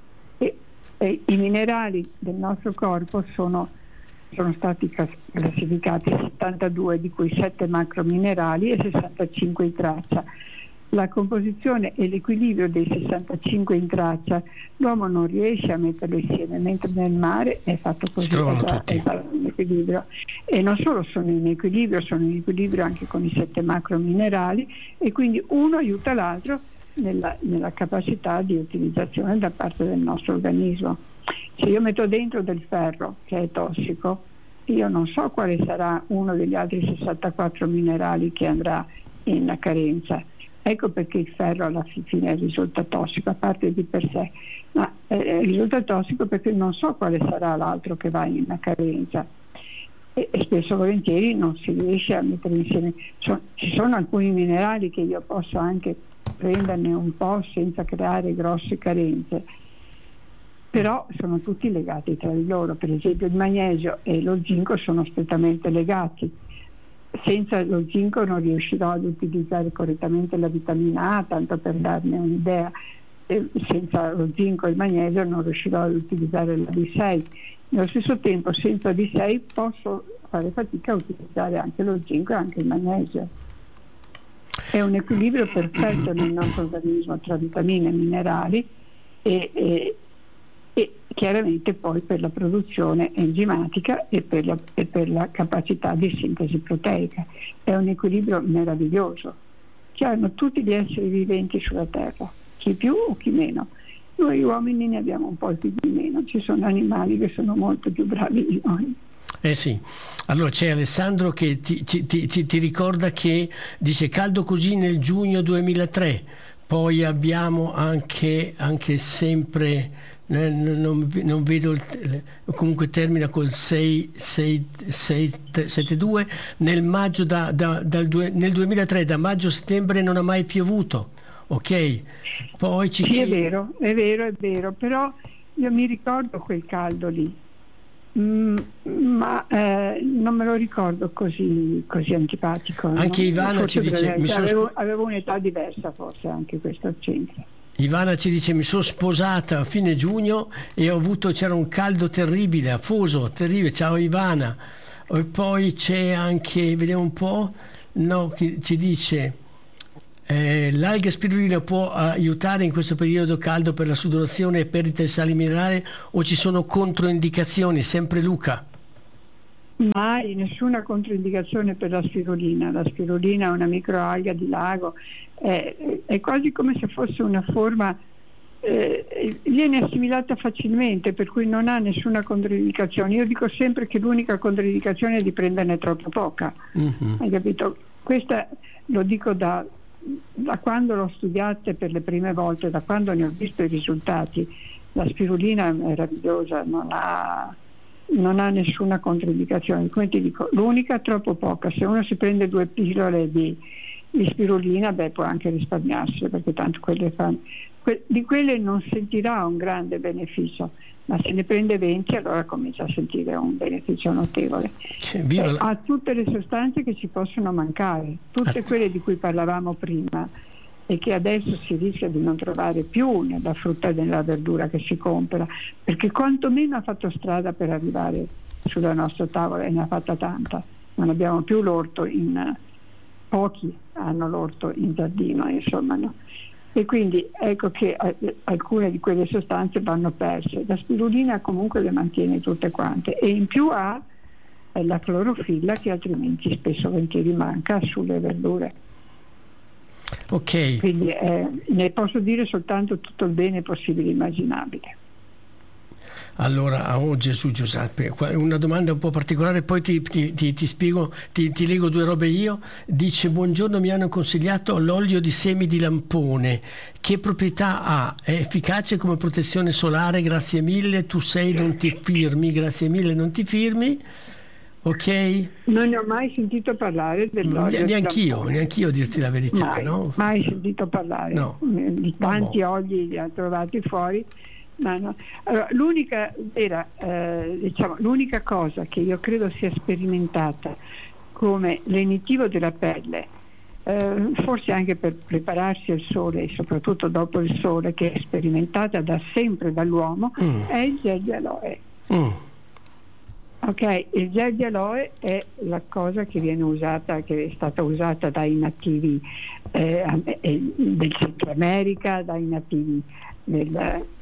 Speaker 2: E, e i minerali del nostro corpo sono, sono stati classificati settantadue, di cui sette macrominerali e sessantacinque in traccia. La composizione e l'equilibrio dei sessantacinque in traccia l'uomo non riesce a metterlo insieme, mentre nel mare è fatto così,
Speaker 1: si trovano
Speaker 2: è,
Speaker 1: tutti.
Speaker 2: È in equilibrio. E non solo sono in equilibrio, sono in equilibrio anche con i sette macrominerali, e quindi uno aiuta l'altro nella, nella capacità di utilizzazione da parte del nostro organismo. Se io metto dentro del ferro che è tossico, io non so quale sarà uno degli altri sessantaquattro minerali che andrà in carenza. Ecco perché il ferro alla fine risulta tossico, a parte di per sé, ma eh, risulta tossico perché non so quale sarà l'altro che va in carenza, e, e spesso e volentieri non si riesce a mettere insieme. So, ci sono alcuni minerali che io posso anche prenderne un po' senza creare grosse carenze, però sono tutti legati tra di loro. Per esempio il magnesio e lo zinco sono strettamente legati. Senza lo zinco non riuscirò ad utilizzare correttamente la vitamina A, tanto per darne un'idea. E senza lo zinco e il magnesio non riuscirò ad utilizzare la B sei. Nello stesso tempo, senza B sei posso fare fatica a utilizzare anche lo zinco e anche il magnesio. È un equilibrio perfetto nel nostro organismo tra vitamine e minerali, e, e, e chiaramente poi per la produzione enzimatica e per, la, e per la capacità di sintesi proteica. È un equilibrio meraviglioso che hanno tutti gli esseri viventi sulla Terra, chi più o chi meno. Noi uomini ne abbiamo un po' più di meno, ci sono animali che sono molto più bravi di noi.
Speaker 1: Eh sì, allora c'è Alessandro che ti, ti, ti, ti ricorda che dice caldo così nel giugno duemilatré, poi abbiamo anche, anche sempre... Non, non vedo il, comunque termina col sei sette due nel maggio da, da, dal due, nel duemilatré, da maggio a settembre non ha mai piovuto, ok? Poi ci
Speaker 2: sì, è vero, è vero, è vero, però io mi ricordo quel caldo lì, Mm, ma eh, non me lo ricordo così, così antipatico.
Speaker 1: Anche
Speaker 2: no?
Speaker 1: Ivana ci dice mi sono
Speaker 2: avevo, avevo un'età diversa, forse anche questo c'entra.
Speaker 1: Ivana ci dice mi sono sposata a fine giugno e ho avuto, c'era un caldo terribile, afoso, terribile. Ciao Ivana. E poi c'è anche, vediamo un po', no, chi ci dice eh, l'alga spirulina può aiutare in questo periodo caldo per la sudorazione e perdita di sali minerali o ci sono controindicazioni? Sempre Luca.
Speaker 2: Mai, nessuna controindicazione per la spirulina. La spirulina è una microalga di lago, è, è quasi come se fosse una forma, eh, viene assimilata facilmente, per cui non ha nessuna controindicazione. Io dico sempre che l'unica controindicazione è di prenderne troppo poca. Mm-hmm. Hai capito? Questa lo dico da, da quando l'ho studiata per le prime volte, da quando ne ho visto i risultati. La spirulina è meravigliosa, non ha non ha nessuna controindicazione. Come ti dico, l'unica troppo poca. Se uno si prende due pillole di, di spirulina, beh, può anche risparmiarsi, perché tanto quelle fanno, que, di quelle non sentirà un grande beneficio, ma se ne prende venti allora comincia a sentire un beneficio notevole. Eh, ha tutte le sostanze che ci possono mancare, tutte quelle di cui parlavamo prima e che adesso si rischia di non trovare più nella frutta e nella verdura che si compra, perché quantomeno ha fatto strada per arrivare sulla nostra tavola, e ne ha fatta tanta. Non abbiamo più l'orto in, pochi hanno l'orto in giardino, insomma, no? E quindi ecco che eh, alcune di quelle sostanze vanno perse. La spirulina comunque le mantiene tutte quante, e in più ha eh, la clorofilla, che altrimenti spesso volentieri manca sulle verdure.
Speaker 1: Ok.
Speaker 2: Quindi eh, ne posso dire soltanto tutto il bene possibile e immaginabile.
Speaker 1: Allora, oh Gesù Giuseppe, una domanda un po' particolare, poi ti, ti, ti, ti spiego, ti, ti leggo due robe io. Dice: buongiorno, mi hanno consigliato l'olio di semi di lampone, che proprietà ha? È efficace come protezione solare? Grazie mille, tu sei, non ti firmi, grazie mille, non ti firmi. Ok?
Speaker 2: Non ne ho mai sentito parlare dell'olio.
Speaker 1: Neanch'io, neanch'io a dirti la verità,
Speaker 2: mai,
Speaker 1: no?
Speaker 2: Mai sentito parlare.
Speaker 1: No.
Speaker 2: Di tanti no. Oli li ha trovati fuori, ma no. Allora, l'unica vera, eh, diciamo, l'unica cosa che io credo sia sperimentata come lenitivo della pelle, eh, forse anche per prepararsi al sole e soprattutto dopo il sole, che è sperimentata da sempre dall'uomo, mm. è il gel di aloe. Mm. Ok, il gel di aloe è la cosa che viene usata, che è stata usata dai nativi eh, del Centro America, dai nativi del,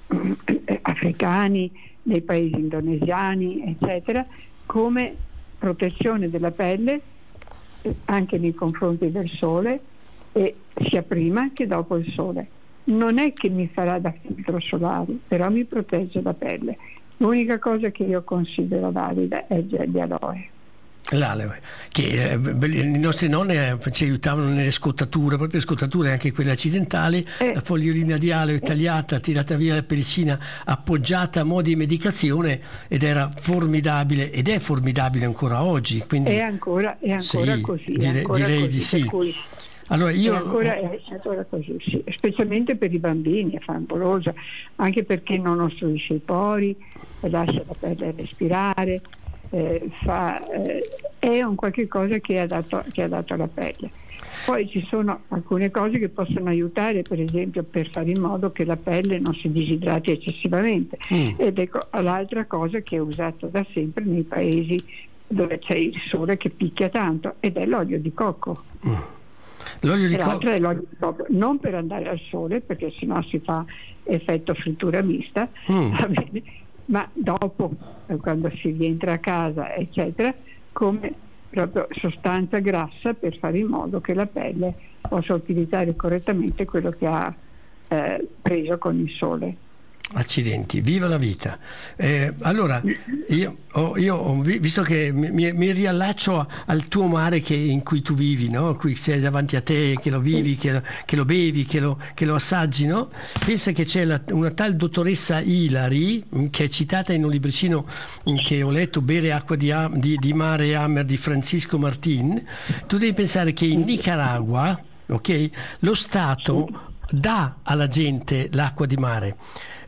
Speaker 2: eh, africani, nei paesi indonesiani, eccetera, come protezione della pelle eh, anche nei confronti del sole, e sia prima che dopo il sole. Non è che mi farà da filtro solare, però mi protegge la pelle. L'unica cosa che io considero valida è il gel di aloe.
Speaker 1: L'aloe, che eh, i nostri nonni eh, ci aiutavano nelle scottature, proprio le scottature anche quelle accidentali, eh, la fogliolina di aloe eh, tagliata, tirata via la pellicina, appoggiata a mo' di medicazione, ed era formidabile, ed è formidabile ancora oggi. Quindi,
Speaker 2: è ancora, è ancora
Speaker 1: sì,
Speaker 2: così.
Speaker 1: Dire,
Speaker 2: è ancora
Speaker 1: direi
Speaker 2: così,
Speaker 1: di sì.
Speaker 2: Cui...
Speaker 1: Allora io...
Speaker 2: È ancora, è ancora così, sì. Specialmente per i bambini è favolosa, anche perché non ostruisce i pori, lascia la pelle respirare, eh, fa, eh, è un qualche cosa che è adatto, che è adatto alla pelle. Poi ci sono alcune cose che possono aiutare, per esempio per fare in modo che la pelle non si disidrati eccessivamente. Mm. Ed ecco l'altra cosa che è usata da sempre nei paesi dove c'è il sole che picchia tanto, ed è l'olio di cocco. Mm.
Speaker 1: L'olio di
Speaker 2: co- è l'olio di cocco, non per andare al sole, perché sennò si fa effetto frittura mista, mm. va bene, ma dopo, quando si rientra a casa, eccetera, come proprio sostanza grassa per fare in modo che la pelle possa utilizzare correttamente quello che ha eh, preso con il sole.
Speaker 1: Accidenti, viva la vita. Eh, allora, io, ho, io ho visto che mi, mi riallaccio al tuo mare che, in cui tu vivi, no? Qui sei davanti a te, che lo vivi, che lo, che lo bevi, che lo, che lo assaggi, no? Pensa che c'è la, una tal dottoressa Hilary, che è citata in un libricino che ho letto, Bere acqua di, di, di mare e Hammer, di Francisco Martin. Tu devi pensare che in Nicaragua, ok, lo Stato dà alla gente l'acqua di mare.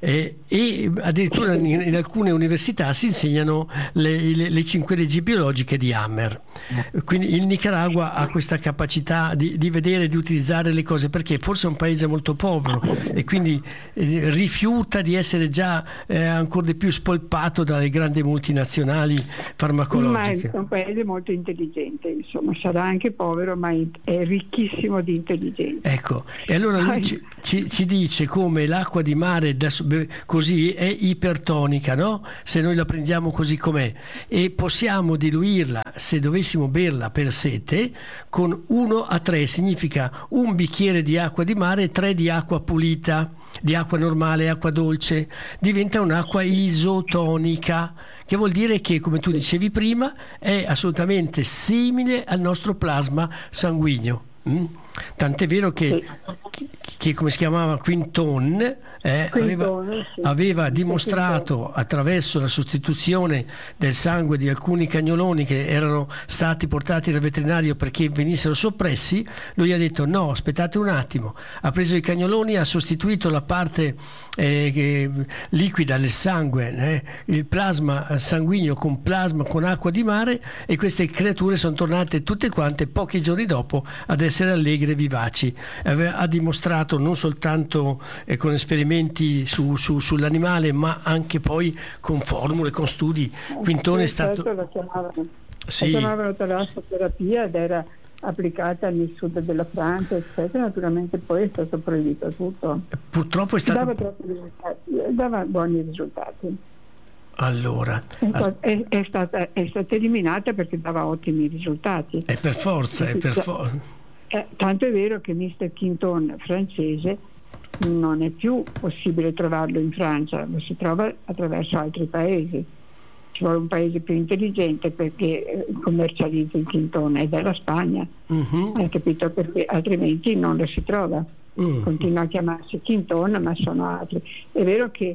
Speaker 1: eh, e addirittura in, in alcune università si insegnano le, le, le cinque leggi biologiche di Hammer. Quindi il Nicaragua ha questa capacità di, di vedere e di utilizzare le cose, perché forse è un paese molto povero e quindi eh, rifiuta di essere già eh, ancora di più spolpato dalle grandi multinazionali farmacologiche.
Speaker 2: Ma è un paese molto intelligente, insomma, sarà anche povero, ma è ricchissimo di intelligenza.
Speaker 1: Ecco, e allora lui ci, ci, ci dice come l'acqua di mare da, così è ipertonica, no? Se noi la prendiamo così com'è, e possiamo diluirla, se dovessimo berla per sete, con uno a tre, significa un bicchiere di acqua di mare e tre di acqua pulita, di acqua normale, acqua dolce, diventa un'acqua isotonica, che vuol dire che, come tu dicevi prima, è assolutamente simile al nostro plasma sanguigno. Mm? Tant'è vero che, che, che come si chiamava Quinton, eh, aveva,
Speaker 2: sì.
Speaker 1: aveva dimostrato attraverso la sostituzione del sangue di alcuni cagnoloni che erano stati portati dal veterinario perché venissero soppressi. Lui ha detto no, aspettate un attimo, ha preso i cagnoloni, ha sostituito la parte eh, che, liquida del sangue, eh, il plasma sanguigno con plasma con acqua di mare, e queste creature sono tornate tutte quante pochi giorni dopo ad essere allegre, vivaci. Ha dimostrato non soltanto eh, con esperimenti su, su, sull'animale, ma anche poi con formule, con studi. Quintone è stato...
Speaker 2: La chiamavano,
Speaker 1: sì.
Speaker 2: la chiamavano talassoterapia ed era applicata nel sud della Francia, eccetera. Naturalmente poi è stato proibito tutto.
Speaker 1: Purtroppo è stato...
Speaker 2: Dava, troppi risultati, dava buoni risultati.
Speaker 1: Allora,
Speaker 2: è, stata, è, è, stata, è stata eliminata perché dava ottimi risultati.
Speaker 1: È per forza, è per forza.
Speaker 2: Eh, tanto è vero che mister Quinton francese non è più possibile trovarlo in Francia, lo si trova attraverso altri paesi. Ci vuole un paese più intelligente perché commercializza il Quinton, ed è la Spagna. Uh-huh. Hai capito? Perché altrimenti non lo si trova. Uh-huh. Continua a chiamarsi Quinton, ma sono altri. È vero che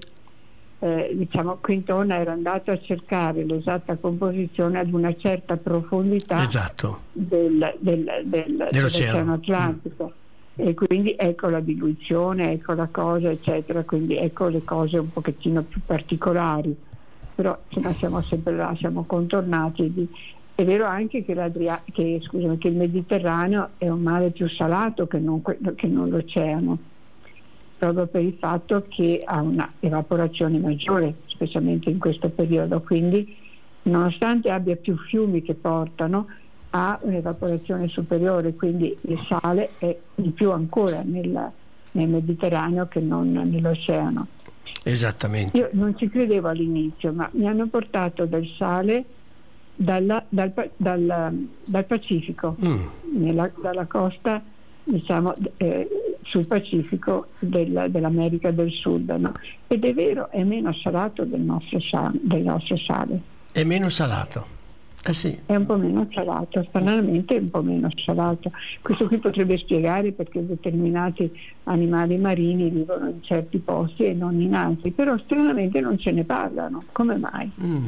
Speaker 2: Eh, diciamo Quinton era andato a cercare l'esatta composizione ad una certa profondità, esatto, del, del, del, dell'Oceano Atlantico, mm. e quindi ecco la diluizione, ecco la cosa, eccetera, quindi ecco le cose un pochettino più particolari, però insomma siamo sempre là, siamo contornati di... È vero anche che, che, scusami, che il Mediterraneo è un mare più salato che non, che non l'oceano, proprio per il fatto che ha una evaporazione maggiore, specialmente in questo periodo, quindi nonostante abbia più fiumi che portano, ha un'evaporazione superiore, quindi il sale è di più ancora nel, nel Mediterraneo che non nell'oceano.
Speaker 1: Esattamente.
Speaker 2: Io non ci credevo all'inizio, ma mi hanno portato del sale dalla, dal, dal, dal Pacifico, mm. nella, dalla costa, diciamo, eh, sul Pacifico del, dell'America del Sud, no? Ed è vero, è meno salato del nostro sale, del nostro sale.
Speaker 1: È meno salato? Eh sì.
Speaker 2: È un po' meno salato, stranamente è un po' meno salato. Questo qui potrebbe spiegare perché determinati animali marini vivono in certi posti e non in altri, però stranamente non ce ne parlano. Come mai? Mm.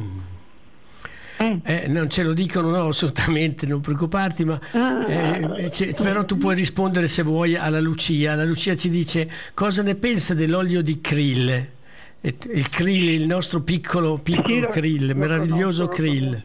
Speaker 1: Eh. Eh, non ce lo dicono, no, assolutamente, non preoccuparti, ma ah, eh, però tu puoi rispondere se vuoi alla Lucia. La Lucia ci dice cosa ne pensa dell'olio di krill, il krill, il nostro piccolo piccolo krill, meraviglioso krill.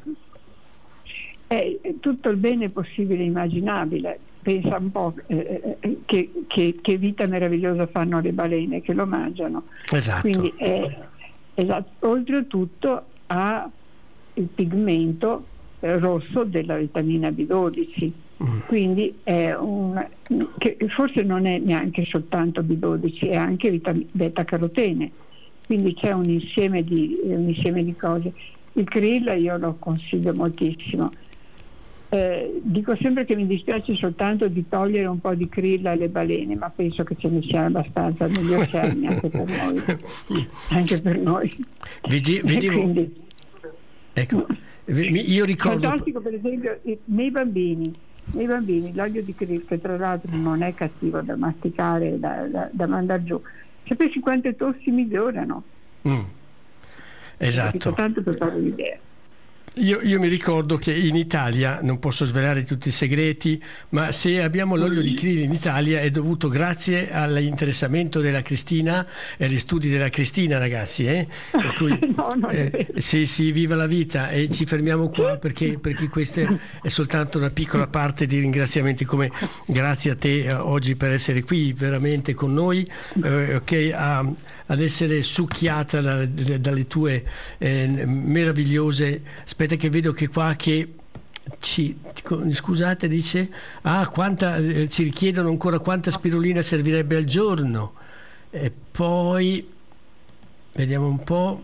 Speaker 2: È tutto il bene possibile e immaginabile. Pensa un po' eh, che, che, che vita meravigliosa fanno le balene che lo mangiano.
Speaker 1: Esatto.
Speaker 2: Quindi è, esatto. Oltretutto ha il pigmento eh, rosso della vitamina B dodici, mm. quindi è un, che forse non è neanche soltanto B dodici, è anche vitam- beta-carotene, quindi c'è un insieme di, un insieme di cose. Il krill io lo consiglio moltissimo. Eh, dico sempre che mi dispiace soltanto di togliere un po' di krill alle balene, ma penso che ce ne sia abbastanza negli oceani anche per noi. Anche per noi.
Speaker 1: Vedi, vedevo... Quindi, ecco, io ricordo...
Speaker 2: Fantastico, per esempio, nei bambini, nei bambini l'olio di krill, che tra l'altro non è cattivo da masticare, da, da, da mandare giù, sapessi quante tossi migliorano?
Speaker 1: Mm. Esatto.
Speaker 2: Tanto per fare un'idea.
Speaker 1: Io, io mi ricordo che in Italia, non posso svelare tutti i segreti, ma se abbiamo l'olio di krill in Italia è dovuto grazie all'interessamento della Cristina e agli studi della Cristina, ragazzi. Eh? Per cui,
Speaker 2: no, non è vero.
Speaker 1: eh, sì, sì, viva la vita, e ci fermiamo qua perché, perché questa è soltanto una piccola parte di ringraziamenti, come grazie a te eh, oggi per essere qui veramente con noi, eh, okay, a, ad essere succhiata da, da, dalle tue eh, meravigliose. Aspetta che vedo che qua che ci, scusate, dice ah quanta eh, ci richiedono ancora quanta spirulina servirebbe al giorno, e poi vediamo un po'.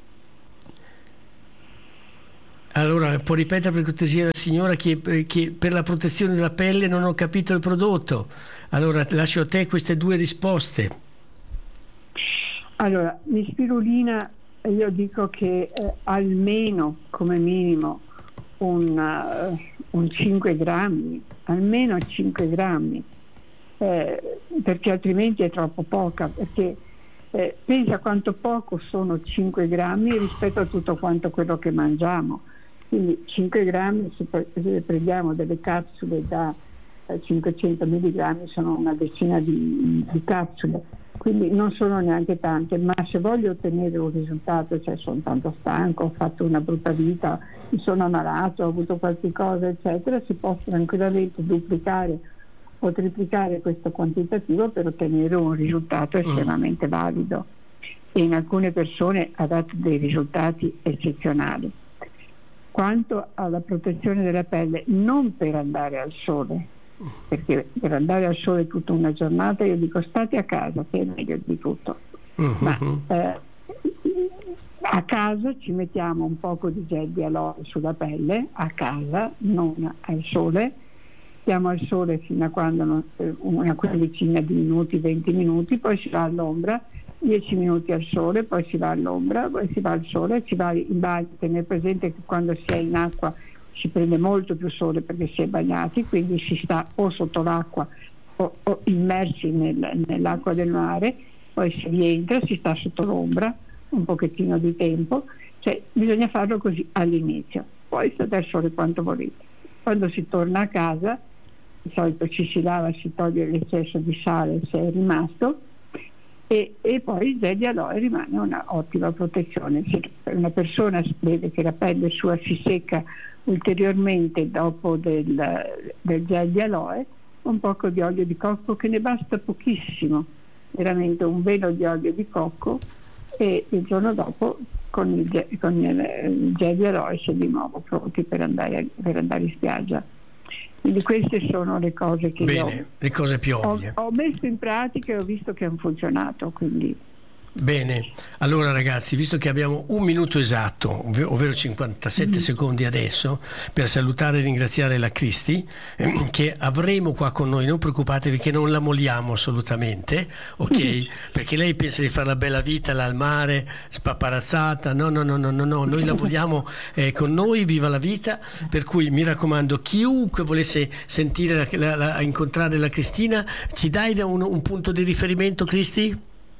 Speaker 1: Allora, può ripetere per cortesia la signora che, che per la protezione della pelle non ho capito il prodotto. Allora lascio a te queste due risposte.
Speaker 2: Allora, di spirulina io dico che eh, almeno come minimo un, uh, un cinque grammi, almeno cinque grammi, eh, perché altrimenti è troppo poca, perché eh, pensa quanto poco sono cinque grammi rispetto a tutto quanto quello che mangiamo. Quindi cinque grammi, se, se prendiamo delle capsule da eh, cinquecento milligrammi, sono una decina di, di capsule. Quindi non sono neanche tante, ma se voglio ottenere un risultato, cioè sono tanto stanco, ho fatto una brutta vita, mi sono ammalato, ho avuto qualche cosa, eccetera, si può tranquillamente duplicare o triplicare questo quantitativo per ottenere un risultato estremamente valido, e in alcune persone ha dato dei risultati eccezionali. Quanto alla protezione della pelle, non per andare al sole, perché per andare al sole tutta una giornata io dico state a casa, che è meglio di tutto, uh-huh. ma eh, a casa ci mettiamo un poco di gel di aloe sulla pelle, a casa, non al sole, stiamo al sole fino a quando non, una quindicina di minuti, venti minuti, poi si va all'ombra, dieci minuti al sole, poi si va all'ombra, poi si va al sole, si va in bagno. Tenere presente che quando si è in acqua si prende molto più sole perché si è bagnati, quindi si sta o sotto l'acqua o, o immersi nel, nell'acqua del mare, poi si rientra, si sta sotto l'ombra un pochettino di tempo, cioè bisogna farlo così all'inizio, poi state al sole quanto volete. Quando si torna a casa di solito ci si lava, si toglie l'eccesso di sale se è rimasto, e, e poi il gel di aloe rimane una ottima protezione. Se una persona vede che la pelle sua si secca ulteriormente dopo del, del gel di aloe, un poco di olio di cocco, che ne basta pochissimo, veramente un velo di olio di cocco, e il giorno dopo con il, gel, con il gel di aloe si è di nuovo pronti per andare, per andare in spiaggia. Quindi queste sono le cose che
Speaker 1: Bene,
Speaker 2: io
Speaker 1: le cose più ovvie.
Speaker 2: Ho, ho messo in pratica e ho visto che hanno funzionato, quindi
Speaker 1: bene. Allora ragazzi, visto che abbiamo un minuto esatto, ovvero cinquantasette mm. secondi adesso, per salutare e ringraziare la Cristi, eh, che avremo qua con noi, non preoccupatevi che non la molliamo assolutamente, ok? Perché lei pensa di fare la bella vita là al mare, spaparazzata, no no no no no, no. Noi la vogliamo eh, con noi, viva la vita, per cui mi raccomando, chiunque volesse sentire, la, la, la, incontrare la Cristina, ci dai un, un punto di riferimento, Cristi?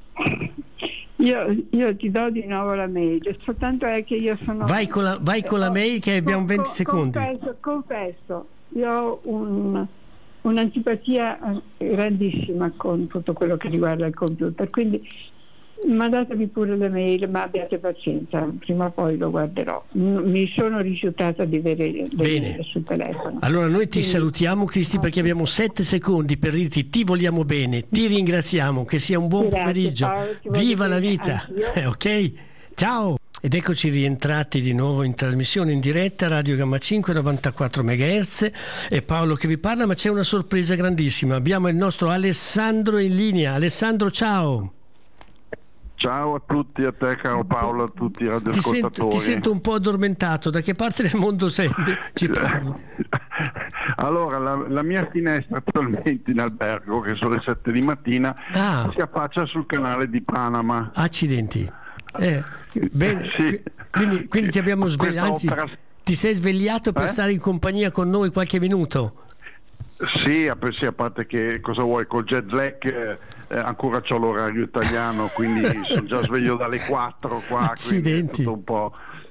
Speaker 2: Io, io ti do di nuovo la mail, soltanto è che io sono...
Speaker 1: Vai con la, vai con la mail che abbiamo venti secondi.
Speaker 2: Confesso, confesso, io ho un, un'antipatia grandissima con tutto quello che riguarda il computer, quindi mandatemi pure le mail, ma abbiate pazienza, prima o poi lo guarderò. Mi sono rifiutata di avere le mail sul telefono.
Speaker 1: Allora noi ti
Speaker 2: Quindi...
Speaker 1: salutiamo, Cristi, perché abbiamo sette secondi per dirti ti vogliamo bene, ti ringraziamo, che sia un buon
Speaker 2: Grazie,
Speaker 1: pomeriggio.
Speaker 2: Paolo,
Speaker 1: viva la vita. Ok? Ciao. Ed eccoci rientrati di nuovo in trasmissione in diretta, Radio Gamma cinque, novantaquattro megahertz, è Paolo che vi parla, ma c'è una sorpresa grandissima. Abbiamo il nostro Alessandro in linea. Alessandro, ciao.
Speaker 3: Ciao a tutti, a te caro Paolo, a tutti i radioascoltatori.
Speaker 1: Ti sento, ti sento un po' addormentato, da che parte del mondo sei? Ci parli?
Speaker 3: Allora, la, la mia finestra attualmente in albergo, che sono le sette di mattina, ah. si affaccia sul canale di Panama.
Speaker 1: Accidenti. Eh, bene.
Speaker 3: Sì.
Speaker 1: Quindi, quindi ti abbiamo svegliato, anzi, opera... ti sei svegliato per eh? stare in compagnia con noi qualche minuto?
Speaker 3: Sì, a, sì, a parte che cosa vuoi, col jet lag eh, ancora c'ho l'orario italiano, quindi sono già sveglio dalle quattro qua.
Speaker 1: Accidenti.
Speaker 3: Tutto un po'.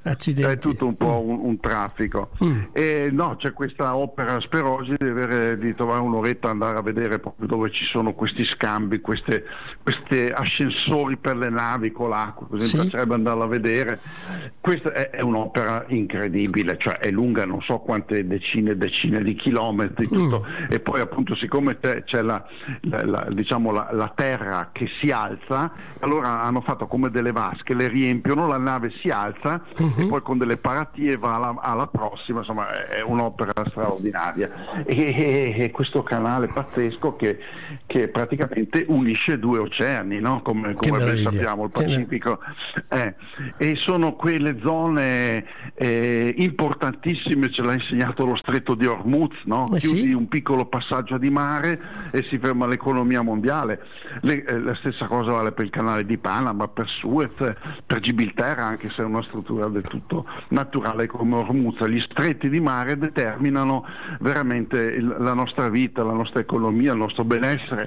Speaker 1: Accidenti.
Speaker 3: È tutto un po' un, un traffico. Mm. E no, c'è questa opera Sperosi di, avere, di trovare un'oretta, andare a vedere proprio dove ci sono questi scambi, queste, queste ascensori per le navi con l'acqua, così sì. Mi piacerebbe andarla a vedere. Questa è, è un'opera incredibile, cioè è lunga non so quante decine e decine di chilometri, tutto. Mm. E poi appunto siccome c'è, c'è la, la, la, diciamo la, la terra che si alza, allora hanno fatto come delle vasche, le riempiono, la nave si alza uh-huh. e poi con delle paratie va alla, alla prossima, insomma è un'opera straordinaria e, e, e questo canale pazzesco che, che praticamente unisce due oceani, no? come, come ben sappiamo, il Pacifico eh, e sono quelle zone eh, importantissime, ce l'ha insegnato lo stretto di Hormuz, no? Eh chiudi sì. un piccolo passaggio di mare e si ferma l'economia mondiale. Le, eh, la stessa cosa vale per il canale di Panama, per Suez, per Gibilterra, anche se è una struttura del tutto naturale come Hormuz. Gli stretti di mare determinano veramente il, la nostra vita, la nostra economia, il nostro benessere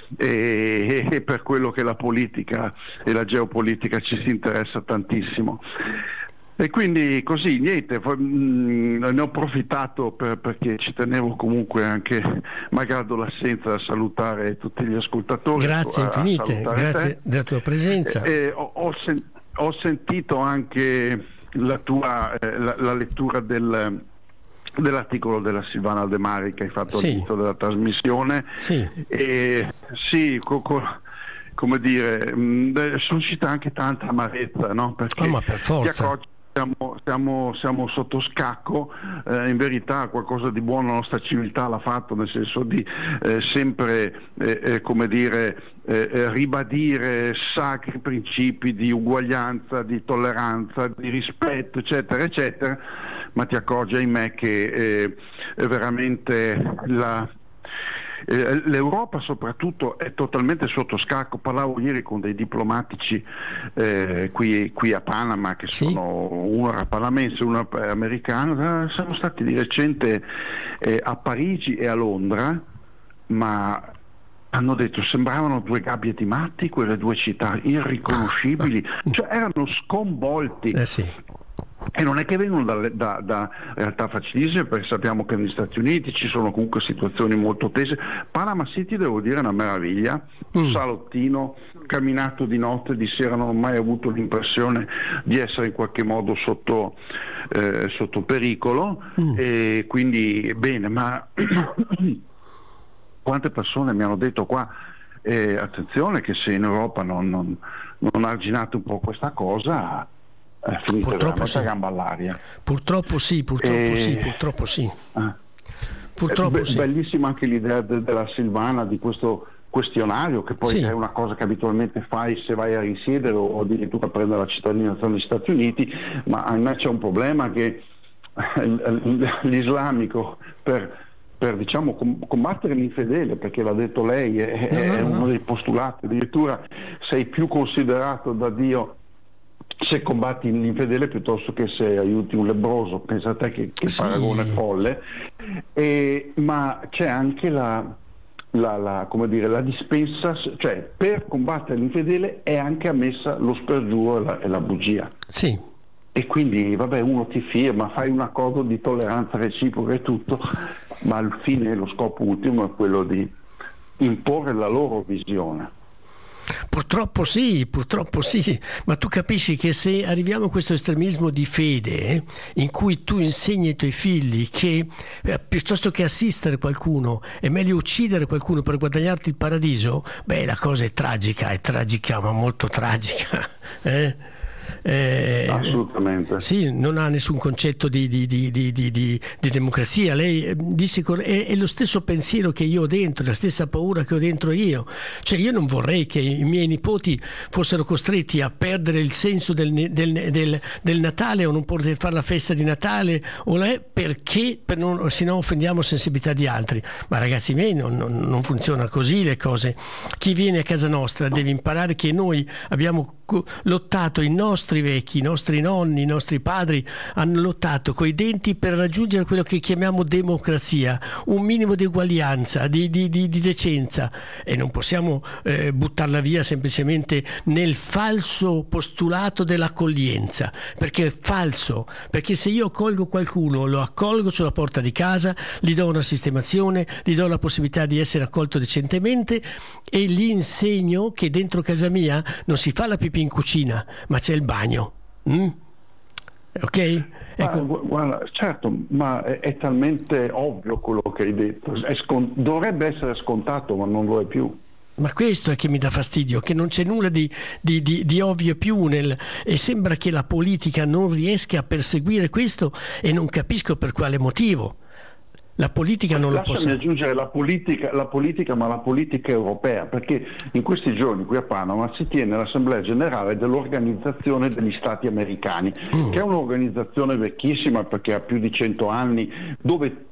Speaker 3: e, e per quello che la politica e la geopolitica ci si interessa tantissimo. E quindi così, niente, ne ho approfittato per, perché ci tenevo comunque anche, malgrado l'assenza, a salutare tutti gli ascoltatori.
Speaker 1: Grazie infinite, grazie te. della tua presenza.
Speaker 3: E, e ho, ho, sen- ho sentito anche la tua eh, la, la lettura del, dell'articolo della Silvana De Mari che hai fatto sì. all'inizio della trasmissione. Sì, e, sì co- co- come dire, mh, suscita anche tanta amarezza, no? Perché
Speaker 1: oh, ma per forza.
Speaker 3: Siamo, siamo, siamo sotto scacco, eh, in verità qualcosa di buono la nostra civiltà l'ha fatto, nel senso di eh, sempre eh, eh, come dire eh, ribadire sacri principi di uguaglianza, di tolleranza, di rispetto, eccetera, eccetera, ma ti accorgi, ahimè, che eh, veramente la Eh, l'Europa soprattutto è totalmente sotto scacco. Parlavo ieri con dei diplomatici eh, qui, qui a Panama, che sì. sono uno era panamense, uno americano. Siamo stati di recente eh, a Parigi e a Londra, ma hanno detto sembravano due gabbie di matti, quelle due città irriconoscibili, cioè erano sconvolti.
Speaker 1: Eh sì.
Speaker 3: E non è che vengono da, da, da realtà facilissime, perché sappiamo che negli Stati Uniti ci sono comunque situazioni molto tese. Panama City, devo dire, è una meraviglia, un mm. salottino, camminato di notte, di sera, non ho mai avuto l'impressione di essere in qualche modo sotto, eh, sotto pericolo, mm. e quindi bene, ma quante persone mi hanno detto qua, eh, attenzione che se in Europa non, non, non arginate un po' questa cosa, Eh,
Speaker 1: purtroppo sì.
Speaker 3: gamba all'aria.
Speaker 1: Purtroppo sì, purtroppo e... sì, purtroppo sì.
Speaker 3: Ah.
Speaker 1: Purtroppo
Speaker 3: Be-
Speaker 1: sì.
Speaker 3: Bellissima anche l'idea de- della Silvana di questo questionario, che poi sì. è una cosa che abitualmente fai se vai a risiedere o addirittura a prendere la cittadinanza negli Stati Uniti, ma a me c'è un problema che l'islamico per, per diciamo combattere l'infedele, perché l'ha detto lei, è, no, no, è uno no. dei postulati, addirittura sei più considerato da Dio se combatti l'infedele piuttosto che se aiuti un lebbroso. Pensa a te che, che sì. paragone folle. E, ma c'è anche la, la, la, come dire, la dispensa, cioè per combattere l'infedele è anche ammessa lo spergiuro e la, e la bugia.
Speaker 1: Sì.
Speaker 3: E quindi vabbè, uno ti firma, fai un accordo di tolleranza reciproca e tutto, ma al fine, lo scopo ultimo è quello di imporre la loro visione.
Speaker 1: Purtroppo sì, purtroppo sì, ma tu capisci che se arriviamo a questo estremismo di fede eh, in cui tu insegni ai tuoi figli che eh, piuttosto che assistere qualcuno è meglio uccidere qualcuno per guadagnarti il paradiso, beh, la cosa è tragica, è tragica, ma molto tragica. Eh? Eh,
Speaker 3: Assolutamente.
Speaker 1: Sì, non ha nessun concetto di, di, di, di, di, di democrazia. Lei disse è, è lo stesso pensiero che io ho dentro, la stessa paura che ho dentro io. Cioè io non vorrei che i miei nipoti fossero costretti a perdere il senso del, del, del, del Natale, o non poter fare la festa di Natale o la, perché per non, se no offendiamo la sensibilità di altri. Ma ragazzi miei, non, non, non funziona così le cose. Chi viene a casa nostra deve imparare che noi abbiamo lottato, i nostri vecchi, i nostri nonni, i nostri padri hanno lottato coi denti per raggiungere quello che chiamiamo democrazia, un minimo di uguaglianza, di, di, di, di decenza, e non possiamo eh, buttarla via semplicemente nel falso postulato dell'accoglienza, perché è falso, perché se io accolgo qualcuno, lo accolgo sulla porta di casa, gli do una sistemazione, gli do la possibilità di essere accolto decentemente e gli insegno che dentro casa mia non si fa la pipì in cucina, ma c'è il bagno. Mm? Ok? Ecco.
Speaker 3: Ma, guarda, certo, ma è, è talmente ovvio quello che hai detto, è scont- dovrebbe essere scontato, ma non lo è più.
Speaker 1: Ma questo è che mi dà fastidio, che non c'è nulla di, di, di, di ovvio più nel, e sembra che la politica non riesca a perseguire questo, e non capisco per quale motivo. La politica non
Speaker 3: Lasciami
Speaker 1: lo possa...
Speaker 3: aggiungere la politica, la politica, ma la politica europea, perché in questi giorni qui a Panama si tiene l'Assemblea Generale dell'Organizzazione degli Stati Americani, mm. che è un'organizzazione vecchissima perché ha più di cento anni, dove